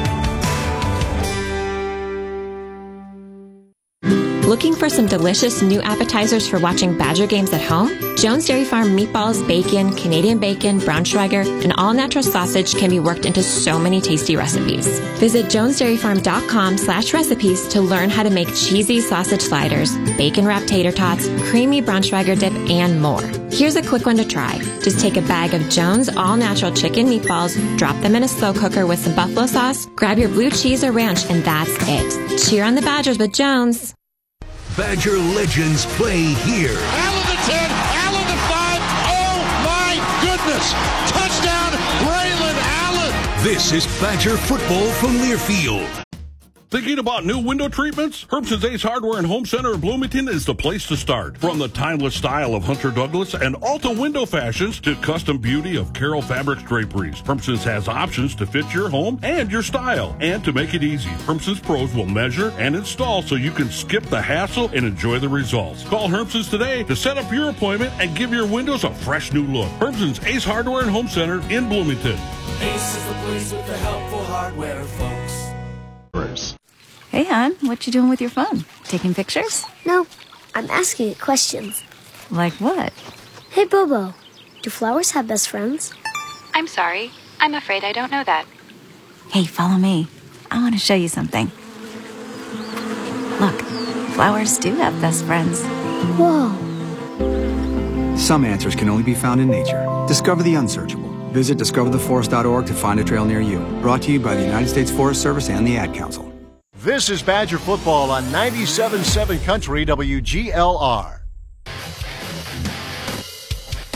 Looking for some delicious new appetizers for watching Badger games at home? Jones Dairy Farm meatballs, bacon, Canadian bacon, Braunschweiger, and all-natural sausage can be worked into so many tasty recipes. Visit jones dairy farm dot com slash recipes to learn how to make cheesy sausage sliders, bacon-wrapped tater tots, creamy Braunschweiger dip, and more. Here's a quick one to try. Just take a bag of Jones all-natural chicken meatballs, drop them in a slow cooker with some buffalo sauce, grab your blue cheese or ranch, and that's it. Cheer on the Badgers with Jones. Badger legends play here. Allen the ten, Allen the five. Oh my goodness! Touchdown, Braylon Allen. This is Badger football from Learfield. Thinking about new window treatments? Herbson's Ace Hardware and Home Center in Bloomington is the place to start. From the timeless style of Hunter Douglas and Alta window fashions to custom beauty of Carroll Fabrics draperies, Herbson's has options to fit your home and your style. And to make it easy, Herbson's pros will measure and install so you can skip the hassle and enjoy the results. Call Herbson's today to set up your appointment and give your windows a fresh new look. Herbson's Ace Hardware and Home Center in Bloomington. Ace is the place with the helpful hardware, folks. Hey, hon, what you doing with your phone? Taking pictures? No, I'm asking it questions. Like what? Hey, Bobo, do flowers have best friends? I'm sorry. I'm afraid I don't know that. Hey, follow me. I want to show you something. Look, flowers do have best friends. Whoa. Some answers can only be found in nature. Discover the unsearchable. Visit discover the forest dot org to find a trail near you. Brought to you by the United States Forest Service and the Ad Council. This is Badger football on ninety-seven point seven Country W G L R.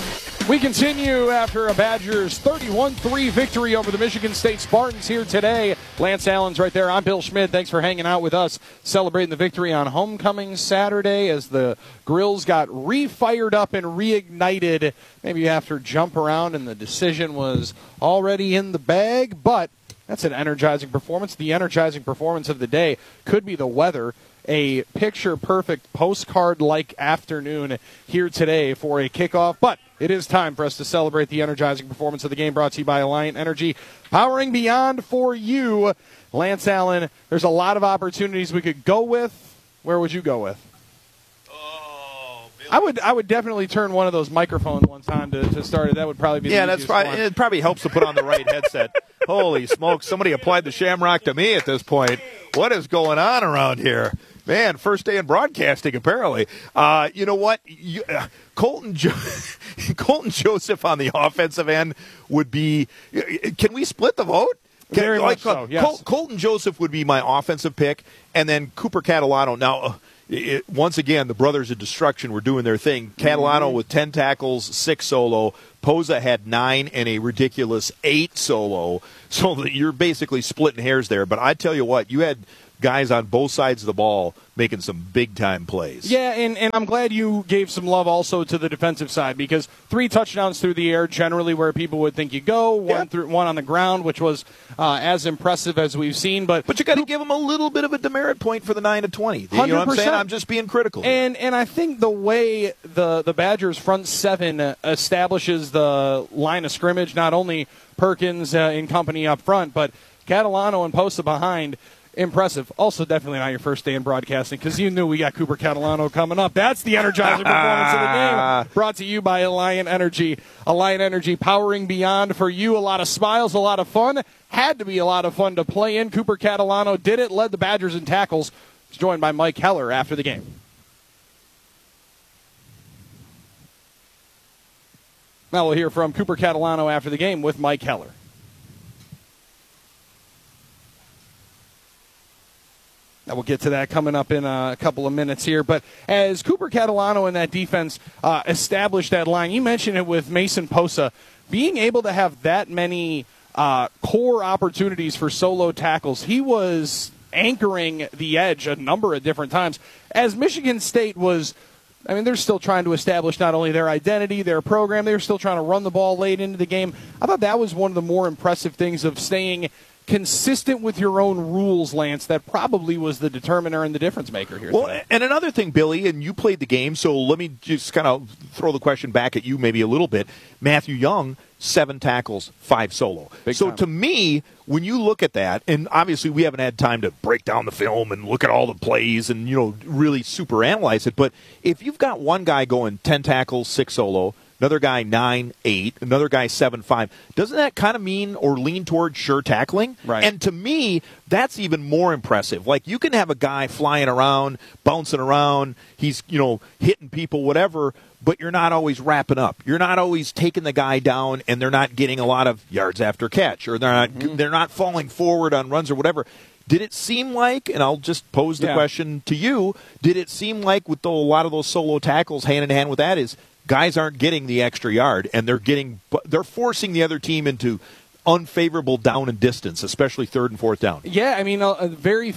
We continue after a Badgers thirty-one three victory over the Michigan State Spartans here today. Lance Allen's right there. I'm Bill Schmidt. Thanks for hanging out with us, celebrating the victory on homecoming Saturday as the grills got re-fired up and reignited. Maybe you have to jump around and the decision was already in the bag, but that's an energizing performance. The energizing performance of the day could be the weather. A picture-perfect postcard-like afternoon here today for a kickoff, but it is time for us to celebrate the energizing performance of the game, brought to you by Alliant Energy, powering beyond for you. Lance Allen, there's a lot of opportunities we could go with. Where would you go with? Oh, I would I would definitely turn one of those microphones one time to, to start it. That would probably be yeah, the that's easiest probably, one. it probably helps to put on the right headset. Holy smokes, somebody applied the Shamrock to me at this point. What is going on around here? Man, first day in broadcasting, apparently. Uh, you know what? You, uh, Colton jo- Colton Joseph on the offensive end would be – can we split the vote? Can, Very like, much so, yes. Col- Colton Joseph would be my offensive pick, and then Cooper Catalano. Now, uh, it, once again, the Brothers of Destruction were doing their thing. Catalano mm-hmm. with ten tackles, six solo. Poza had nine and a ridiculous eight solo. So you're basically splitting hairs there. But I tell you what, you had – guys on both sides of the ball making some big-time plays. Yeah, and, and I'm glad you gave some love also to the defensive side because three touchdowns through the air, generally where people would think you go, one yeah. through one on the ground, which was uh, as impressive as we've seen. But but you got to give them a little bit of a demerit point for the nine to twenty. You know what I'm saying? I'm just being critical. And and I think the way the, the Badgers' front seven establishes the line of scrimmage, not only Perkins uh, in company up front, but Catalano and Posa behind, impressive. Also, definitely not your first day in broadcasting because you knew we got Cooper Catalano coming up. That's the energizing performance of the game. Brought to you by Alliant Energy. Alliant Energy powering beyond for you. A lot of smiles, a lot of fun. Had to be a lot of fun to play in. Cooper Catalano did it, led the Badgers in tackles. He's joined by Mike Heller after the game. Now we'll hear from Cooper Catalano after the game with Mike Heller. We'll get to that coming up in a couple of minutes here. But as Cooper Catalano and that defense uh, established that line, you mentioned it with Mason Posa, being able to have that many uh, core opportunities for solo tackles, he was anchoring the edge a number of different times. As Michigan State was, I mean, they're still trying to establish not only their identity, their program, they're still trying to run the ball late into the game. I thought that was one of the more impressive things of staying consistent with your own rules, Lance. That probably was the determiner and the difference maker here well, today. And another thing, Billy, and you played the game, so let me just kind of throw the question back at you maybe a little bit. Matthew Young, seven tackles, five solo. Big so time. To me, when you look at that, and obviously we haven't had time to break down the film and look at all the plays and, you know, really super analyze it, but if you've got one guy going ten tackles, six solo, another guy nine, eight, another guy seven, five. Doesn't that kind of mean or lean toward sure tackling? Right. And to me, that's even more impressive. Like, you can have a guy flying around, bouncing around, he's, you know, hitting people, whatever, but you're not always wrapping up. You're not always taking the guy down, and they're not getting a lot of yards after catch, or they're not mm-hmm. they're not falling forward on runs or whatever. Did it seem like, and I'll just pose the yeah. question to you, did it seem like with the, a lot of those solo tackles hand in hand with that is guys aren't getting the extra yard, and they're getting they're forcing the other team into unfavorable down and distance, especially third and fourth down. Yeah, I mean, uh, very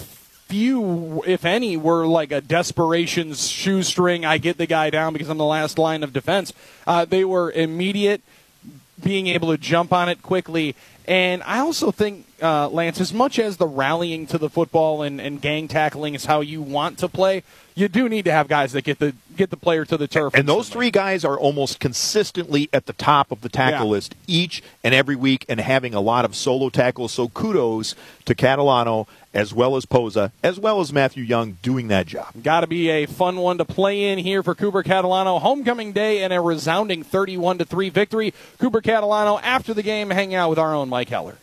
few, if any, were like a desperation shoestring, I get the guy down because I'm the last line of defense. Uh, they were immediate, being able to jump on it quickly. And I also think, uh, Lance, as much as the rallying to the football and, and gang tackling is how you want to play, you do need to have guys that get the get the player to the turf. And those three guys are almost consistently at the top of the tackle yeah. list each and every week and having a lot of solo tackles. So kudos to Catalano as well as Posa, as well as Matthew Young doing that job. Got to be a fun one to play in here for Cooper Catalano. Homecoming day and a resounding thirty-one to three victory. Cooper Catalano after the game hanging out with our own Mike Heller.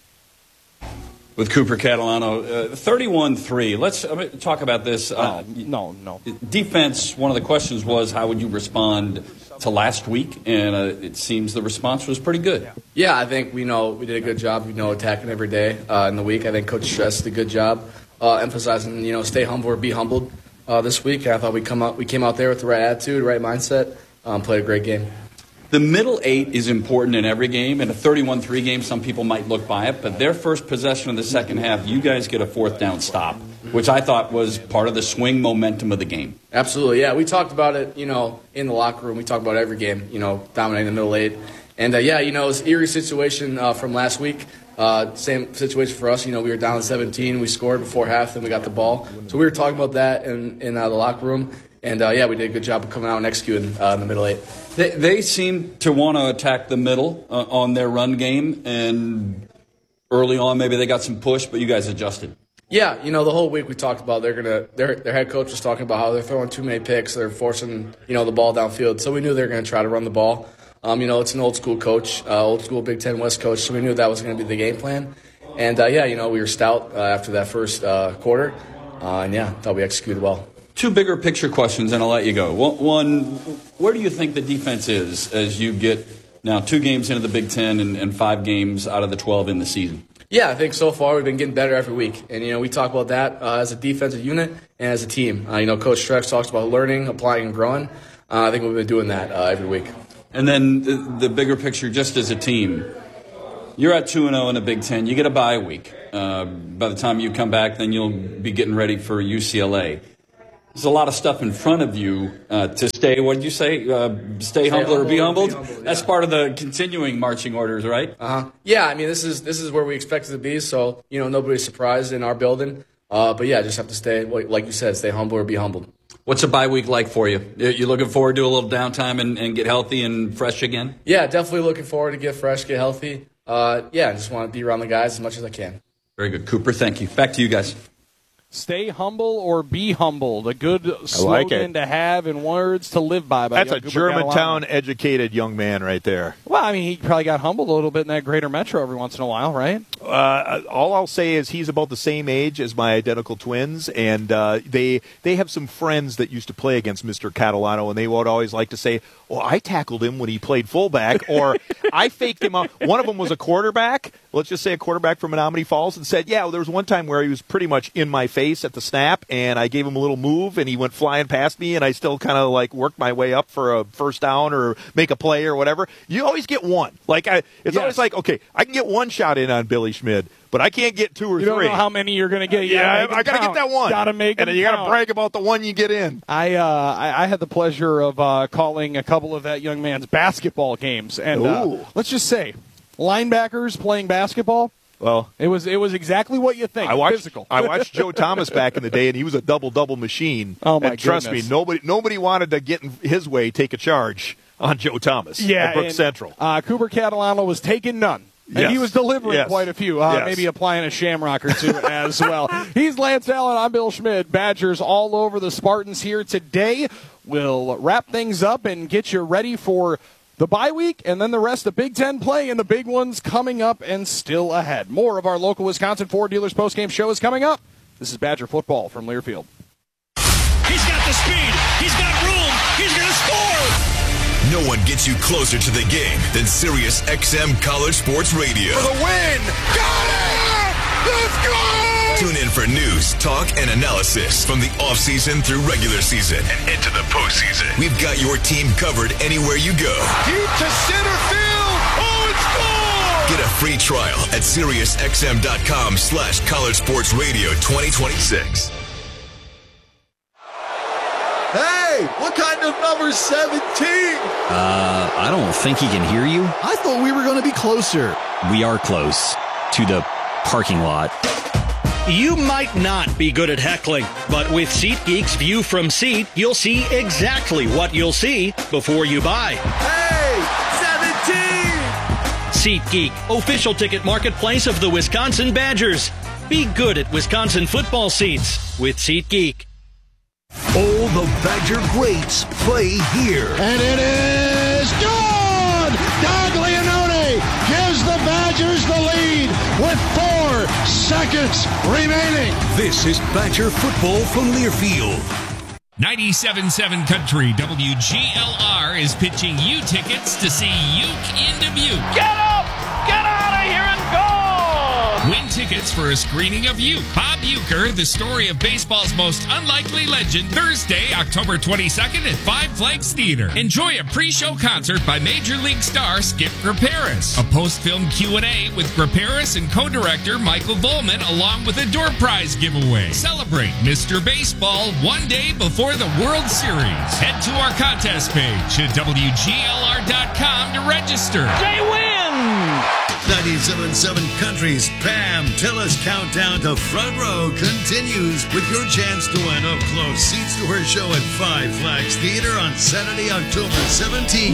With Cooper Catalano, uh, thirty-one three. Let's I mean, talk about this. Uh, no, no. Defense, one of the questions was how would you respond to last week? And uh, it seems the response was pretty good. Yeah. yeah, I think we know we did a good job, you know, attacking every day uh, in the week. I think Coach Stress did a good job uh, emphasizing, you know, stay humble or be humbled uh, this week. And I thought we come out, we came out there with the right attitude, right mindset, um, played a great game. The middle eight is important in every game. In a thirty-one three game, some people might look by it, but their first possession of the second half, you guys get a fourth down stop, which I thought was part of the swing momentum of the game. Absolutely, yeah. We talked about it, you know, in the locker room. We talked about every game, you know, dominating the middle eight. And, uh, yeah, you know, it was an eerie situation uh, from last week. Uh, same situation for us. You know, we were down seventeen. We scored before half, then we got the ball. So we were talking about that in, in uh, the locker room. And, uh, yeah, we did a good job of coming out and executing uh, in the middle eight. They, they seem to want to attack the middle uh, on their run game, and early on maybe they got some push, but you guys adjusted. Yeah, you know, the whole week we talked about they're gonna their their head coach was talking about how they're throwing too many picks, they're forcing, you know, the ball downfield. So we knew they were going to try to run the ball. Um, you know, it's an old school coach, uh, old school Big Ten West coach, so we knew that was going to be the game plan. And uh, yeah, you know, we were stout uh, after that first uh, quarter, uh, and yeah, thought we executed well. Two bigger picture questions, and I'll let you go. One, where do you think the defense is as you get now two games into the Big Ten and, and five games out of the twelve in the season? Yeah, I think so far we've been getting better every week. And, you know, we talk about that uh, as a defensive unit and as a team. Uh, you know, Coach Strex talks about learning, applying, and growing. Uh, I think we've been doing that uh, every week. And then the, the bigger picture, just as a team, you're at two and oh in the Big Ten. You get a bye week. Uh, by the time you come back, then you'll be getting ready for U C L A. There's a lot of stuff in front of you uh, to stay, what did you say, uh, stay, stay humble, humble or be humbled? Be humble, yeah. That's part of the continuing marching orders, right? Uh-huh. Yeah, I mean, this is this is where we expected to be, so, you know, nobody's surprised in our building. Uh, but, yeah, just have to stay, like you said, stay humble or be humbled. What's a bye week like for you? You looking forward to a little downtime and, and get healthy and fresh again? Yeah, definitely looking forward to get fresh, get healthy. Uh, yeah, I just want to be around the guys as much as I can. Very good. Cooper, thank you. Back to you guys. Stay humble or be humbled. A good slogan like to have and words to live by. by That's a Germantown-educated young man right there. Well, I mean, he probably got humbled a little bit in that greater metro every once in a while, right? Uh, all I'll say is he's about the same age as my identical twins, and uh, they they have some friends that used to play against Mister Catalano, and they would always like to say, well, I tackled him when he played fullback, or I faked him out. One of them was a quarterback, let's just say a quarterback from Menominee Falls, and said, yeah, well, there was one time where he was pretty much in my face at the snap, and I gave him a little move, and he went flying past me, and I still kind of like worked my way up for a first down or make a play or whatever. You always get one. Like I, it's yes. always like, okay, I can get one shot in on Billy Schmid, but I can't get two or you three. You don't know how many you're going to get. You yeah, I, I got to get that one. Got to make and then you got to brag about the one you get in. I uh, I, I had the pleasure of uh, calling a couple of that young man's basketball games, and uh, let's just say, linebackers playing basketball. Well, it was it was exactly what you think. I watched, physical. I watched Joe Thomas back in the day, and he was a double-double machine. Oh my and trust goodness. me, nobody nobody wanted to get in his way, take a charge on Joe Thomas yeah, at Brook and, Central. Uh, Cooper Catalano was taking none. And yes. he was delivering yes. quite a few, uh, yes. maybe applying a shamrock or two as well. He's Lance Allen. I'm Bill Schmid. Badgers all over the Spartans here today. We'll wrap things up and get you ready for the bye week, and then the rest of Big Ten play, and the big ones coming up and still ahead. More of our local Wisconsin Ford Dealers postgame show is coming up. This is Badger football from Learfield. He's got the speed. He's got room. He's going to score. No one gets you closer to the game than Sirius X M College Sports Radio. For the win. Got it! Let's go! Tune in for news, talk, and analysis from the offseason through regular season and into the postseason. We've got your team covered anywhere you go. Deep to center field. Oh, it's gone! Get a free trial at SiriusXM.com slash College Sports Radio twenty twenty-six. Hey, what kind of number seventeen? Uh, I don't think he can hear you. I thought we were going to be closer. We are close to the parking lot. You might not be good at heckling, but with SeatGeek's View from Seat, you'll see exactly what you'll see before you buy. Hey, seventeen! SeatGeek, official ticket marketplace of the Wisconsin Badgers. Be good at Wisconsin football seats with SeatGeek. All the Badger greats play here. And it is good! Gaglianone gives the Badgers the lead with four seconds remaining. This is Badger football from Learfield. ninety-seven point seven Country W G L R is pitching you tickets to see Uke in Dubuque. Get up! Get out of here and go! Win tickets for a screening of You, Bob Uecker, the story of baseball's most unlikely legend, Thursday, October twenty-second at Five Flags Theater. Enjoy a pre-show concert by Major League star Skip Graperis, a post-film Q and A with Graperis and co-director Michael Volman, along with a door prize giveaway. Celebrate Mister Baseball one day before the World Series. Head to our contest page at W G L R dot com to register. They win! ninety-seven point seven Country's Pam Tillis countdown to Front Row continues with your chance to win up-close seats to her show at Five Flags Theater on Saturday, October seventeenth.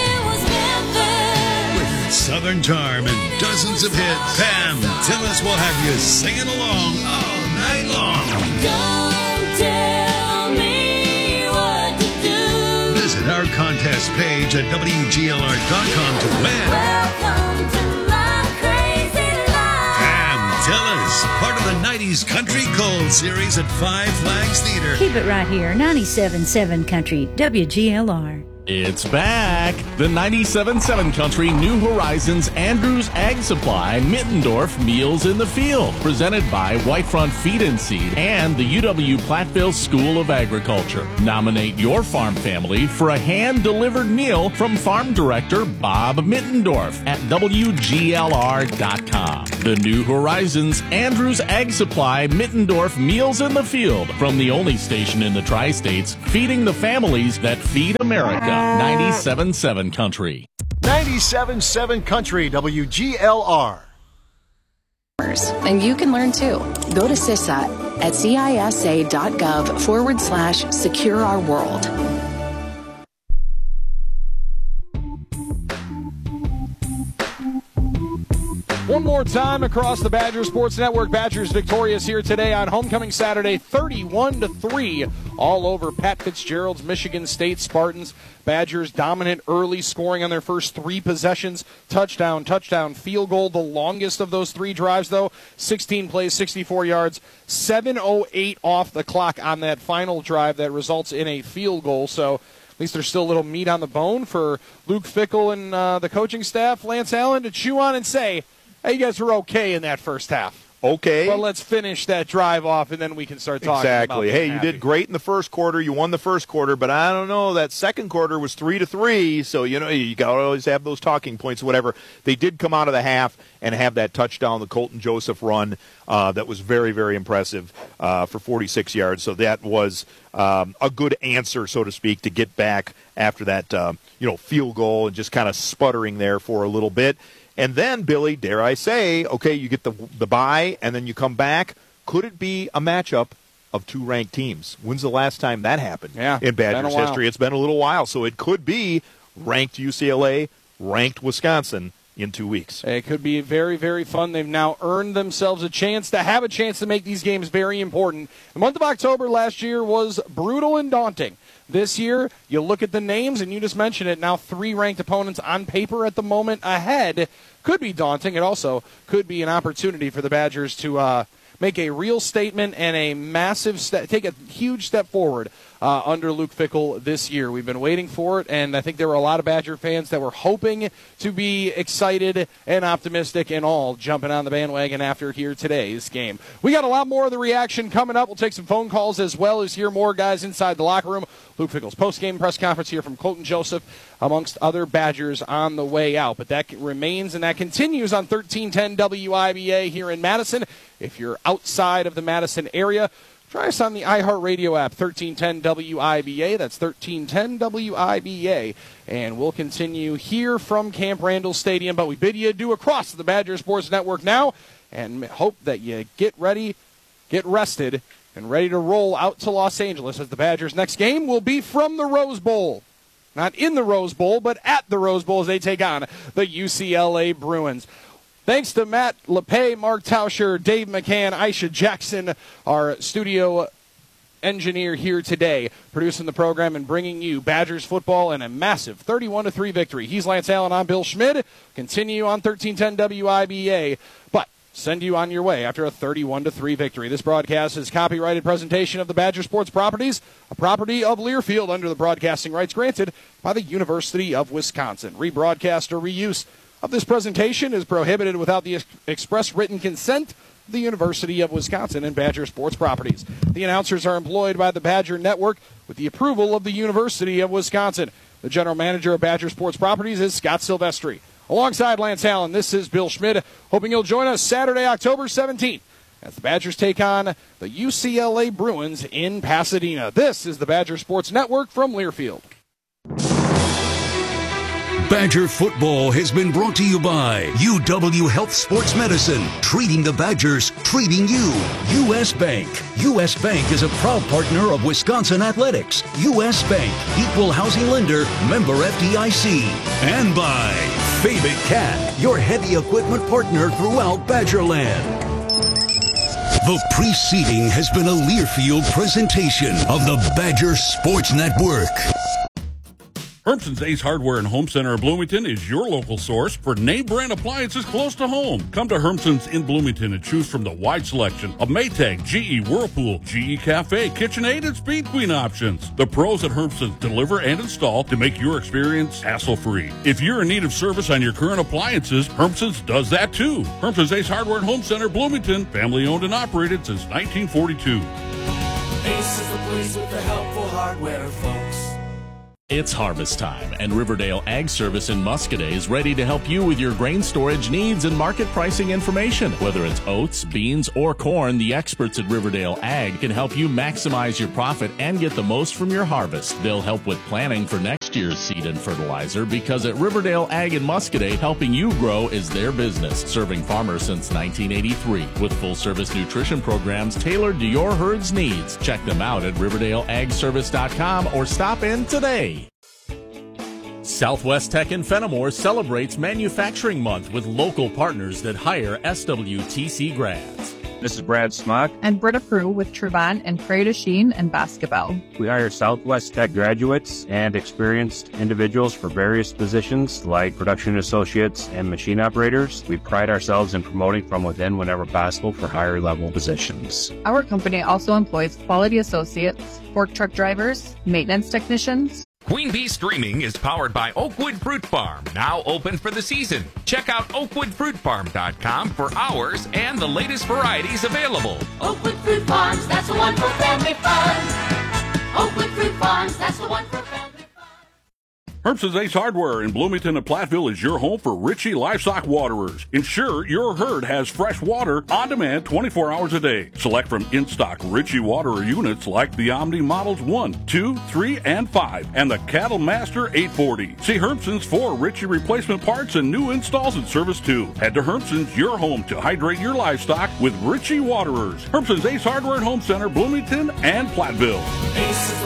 With Southern Charm and dozens of hits, Pam Tillis will have you singing along all night long. Don't tell me what to do. Visit our contest page at W G L R dot com to win. Welcome to Tillis, part of the nineties Country Gold Series at Five Flags Theater. Keep it right here, ninety-seven point seven Country, W G L R. It's back! The ninety-seven point seven Country New Horizons Andrews Ag Supply Mittendorf Meals in the Field, presented by Whitefront Feed and Seed and the U W Platteville School of Agriculture. Nominate your farm family for a hand-delivered meal from Farm Director Bob Mittendorf at W G L R dot com. The New Horizons Andrews Ag Supply Mittendorf Meals in the Field, from the only station in the Tri-States feeding the families that feed America. ninety-seven point seven Country. ninety-seven point seven Country, W G L R. And you can learn too. Go to CISA at cisa.gov forward slash secure our world. One more time across the Badgers Sports Network. Badgers victorious here today on Homecoming Saturday, thirty-one to three, all over Pat Fitzgerald's Michigan State Spartans. Badgers dominant early, scoring on their first three possessions. Touchdown, touchdown, field goal. The longest of those three drives, though, sixteen plays, sixty-four yards, seven oh eight off the clock on that final drive that results in a field goal. So at least there's still a little meat on the bone for Luke Fickell and uh, the coaching staff, Lance Allen, to chew on and say, hey, you guys were okay in that first half. Okay. Well, let's finish that drive off, and then we can start talking exactly. about Hey, you happy. did great in the first quarter. You won the first quarter, but I don't know. That second quarter was three to three, so, you know, you got to always have those talking points, whatever. They did come out of the half and have that touchdown, the Colton Joseph run, uh, that was very, very impressive uh, for forty-six yards. So that was um, a good answer, so to speak, to get back after that, uh, you know, field goal and just kind of sputtering there for a little bit. And then, Billy, dare I say, okay, you get the the bye, and then you come back. Could it be a matchup of two ranked teams? When's the last time that happened yeah, in Badgers history? It's been a little while, so it could be ranked U C L A, ranked Wisconsin in two weeks. It could be very, very fun. They've now earned themselves a chance to have a chance to make these games very important. The month of October last year was brutal and daunting. This year, you look at the names, and you just mentioned it, now three ranked opponents on paper at the moment ahead. Could be daunting. It also could be an opportunity for the Badgers to uh, make a real statement and a massive step, take a huge step forward uh, under Luke Fickell this year. We've been waiting for it, and I think there were a lot of Badger fans that were hoping to be excited and optimistic and all jumping on the bandwagon after here today's game. We got a lot more of the reaction coming up. We'll take some phone calls as well as hear more guys inside the locker room. Luke Fickell's post-game press conference here from Colton Joseph, amongst other Badgers on the way out. But that remains and that continues on thirteen ten W I B A here in Madison. If you're outside of the Madison area, try us on the iHeartRadio app, thirteen ten W I B A. That's thirteen ten W I B A. And we'll continue here from Camp Randall Stadium. But we bid you adieu across the Badger Sports Network now, and hope that you get ready, get rested, and ready to roll out to Los Angeles, as the Badgers' next game will be from the Rose Bowl. Not in the Rose Bowl, but at the Rose Bowl as they take on the U C L A Bruins. Thanks to Matt LePay, Mark Tauscher, Dave McCann, Aisha Jackson, our studio engineer here today, producing the program and bringing you Badgers football and a massive thirty-one to three victory. He's Lance Allen. I'm Bill Schmid. Continue on thirteen ten W I B A, but send you on your way after a thirty-one to three victory. This broadcast is copyrighted presentation of the Badger Sports Properties, a property of Learfield under the broadcasting rights granted by the University of Wisconsin. Rebroadcast or reuse of this presentation is prohibited without the ex- express written consent of the University of Wisconsin and Badger Sports Properties. The announcers are employed by the Badger Network with the approval of the University of Wisconsin. The general manager of Badger Sports Properties is Scott Silvestri. Alongside Lance Allen, this is Bill Schmidt, hoping you'll join us Saturday, October seventeenth, as the Badgers take on the U C L A Bruins in Pasadena. This is the Badger Sports Network from Learfield. Badger football has been brought to you by U W Health Sports Medicine, treating the Badgers, treating you. U S. Bank. U S. Bank is a proud partner of Wisconsin Athletics. U S. Bank, equal housing lender, member F D I C. And by Fabic Cat, your heavy equipment partner throughout Badgerland. The preceding has been a Learfield presentation of the Badger Sports Network. Hermson's Ace Hardware and Home Center in Bloomington is your local source for name brand appliances close to home. Come to Hermson's in Bloomington and choose from the wide selection of Maytag, G E, Whirlpool, G E Cafe, KitchenAid, and Speed Queen options. The pros at Hermson's deliver and install to make your experience hassle-free. If you're in need of service on your current appliances, Hermson's does that too. Hermson's Ace Hardware and Home Center, Bloomington, family owned and operated since nineteen forty-two. Ace is the place with the helpful hardware, folks. It's harvest time, and Riverdale Ag Service in Muscoda is ready to help you with your grain storage needs and market pricing information. Whether it's oats, beans, or corn, the experts at Riverdale Ag can help you maximize your profit and get the most from your harvest. They'll help with planning for next year's seed and fertilizer, because at Riverdale Ag in Muscoda, helping you grow is their business, serving farmers since nineteen eighty-three. With full-service nutrition programs tailored to your herd's needs. Check them out at Riverdale Ag Service dot com or stop in today. Southwest Tech in Fenimore celebrates Manufacturing Month with local partners that hire S W T C grads. This is Brad Smock and Britta Prue with Truvant and Prairie Sheen and Basketball. We hire Southwest Tech graduates and experienced individuals for various positions like production associates and machine operators. We pride ourselves in promoting from within whenever possible for higher level positions. Our company also employs quality associates, fork truck drivers, maintenance technicians. Queen Bee Streaming is powered by Oakwood Fruit Farm, now open for the season. Check out oakwood fruit farm dot com for hours and the latest varieties available. Oakwood Fruit Farms, that's the one for family fun. Oakwood Fruit Farms, that's the one for family fun. Hermson's Ace Hardware in Bloomington and Platteville is your home for Ritchie Livestock Waterers. Ensure your herd has fresh water on demand twenty-four hours a day. Select from in-stock Ritchie Waterer units like the Omni Models one, two, three, and five, and the Cattle Master eight forty. See Hermson's for Ritchie replacement parts and new installs and service too. Head to Hermson's, your home to hydrate your livestock with Ritchie Waterers. Hermson's Ace Hardware and Home Center, Bloomington and Platteville. Ace is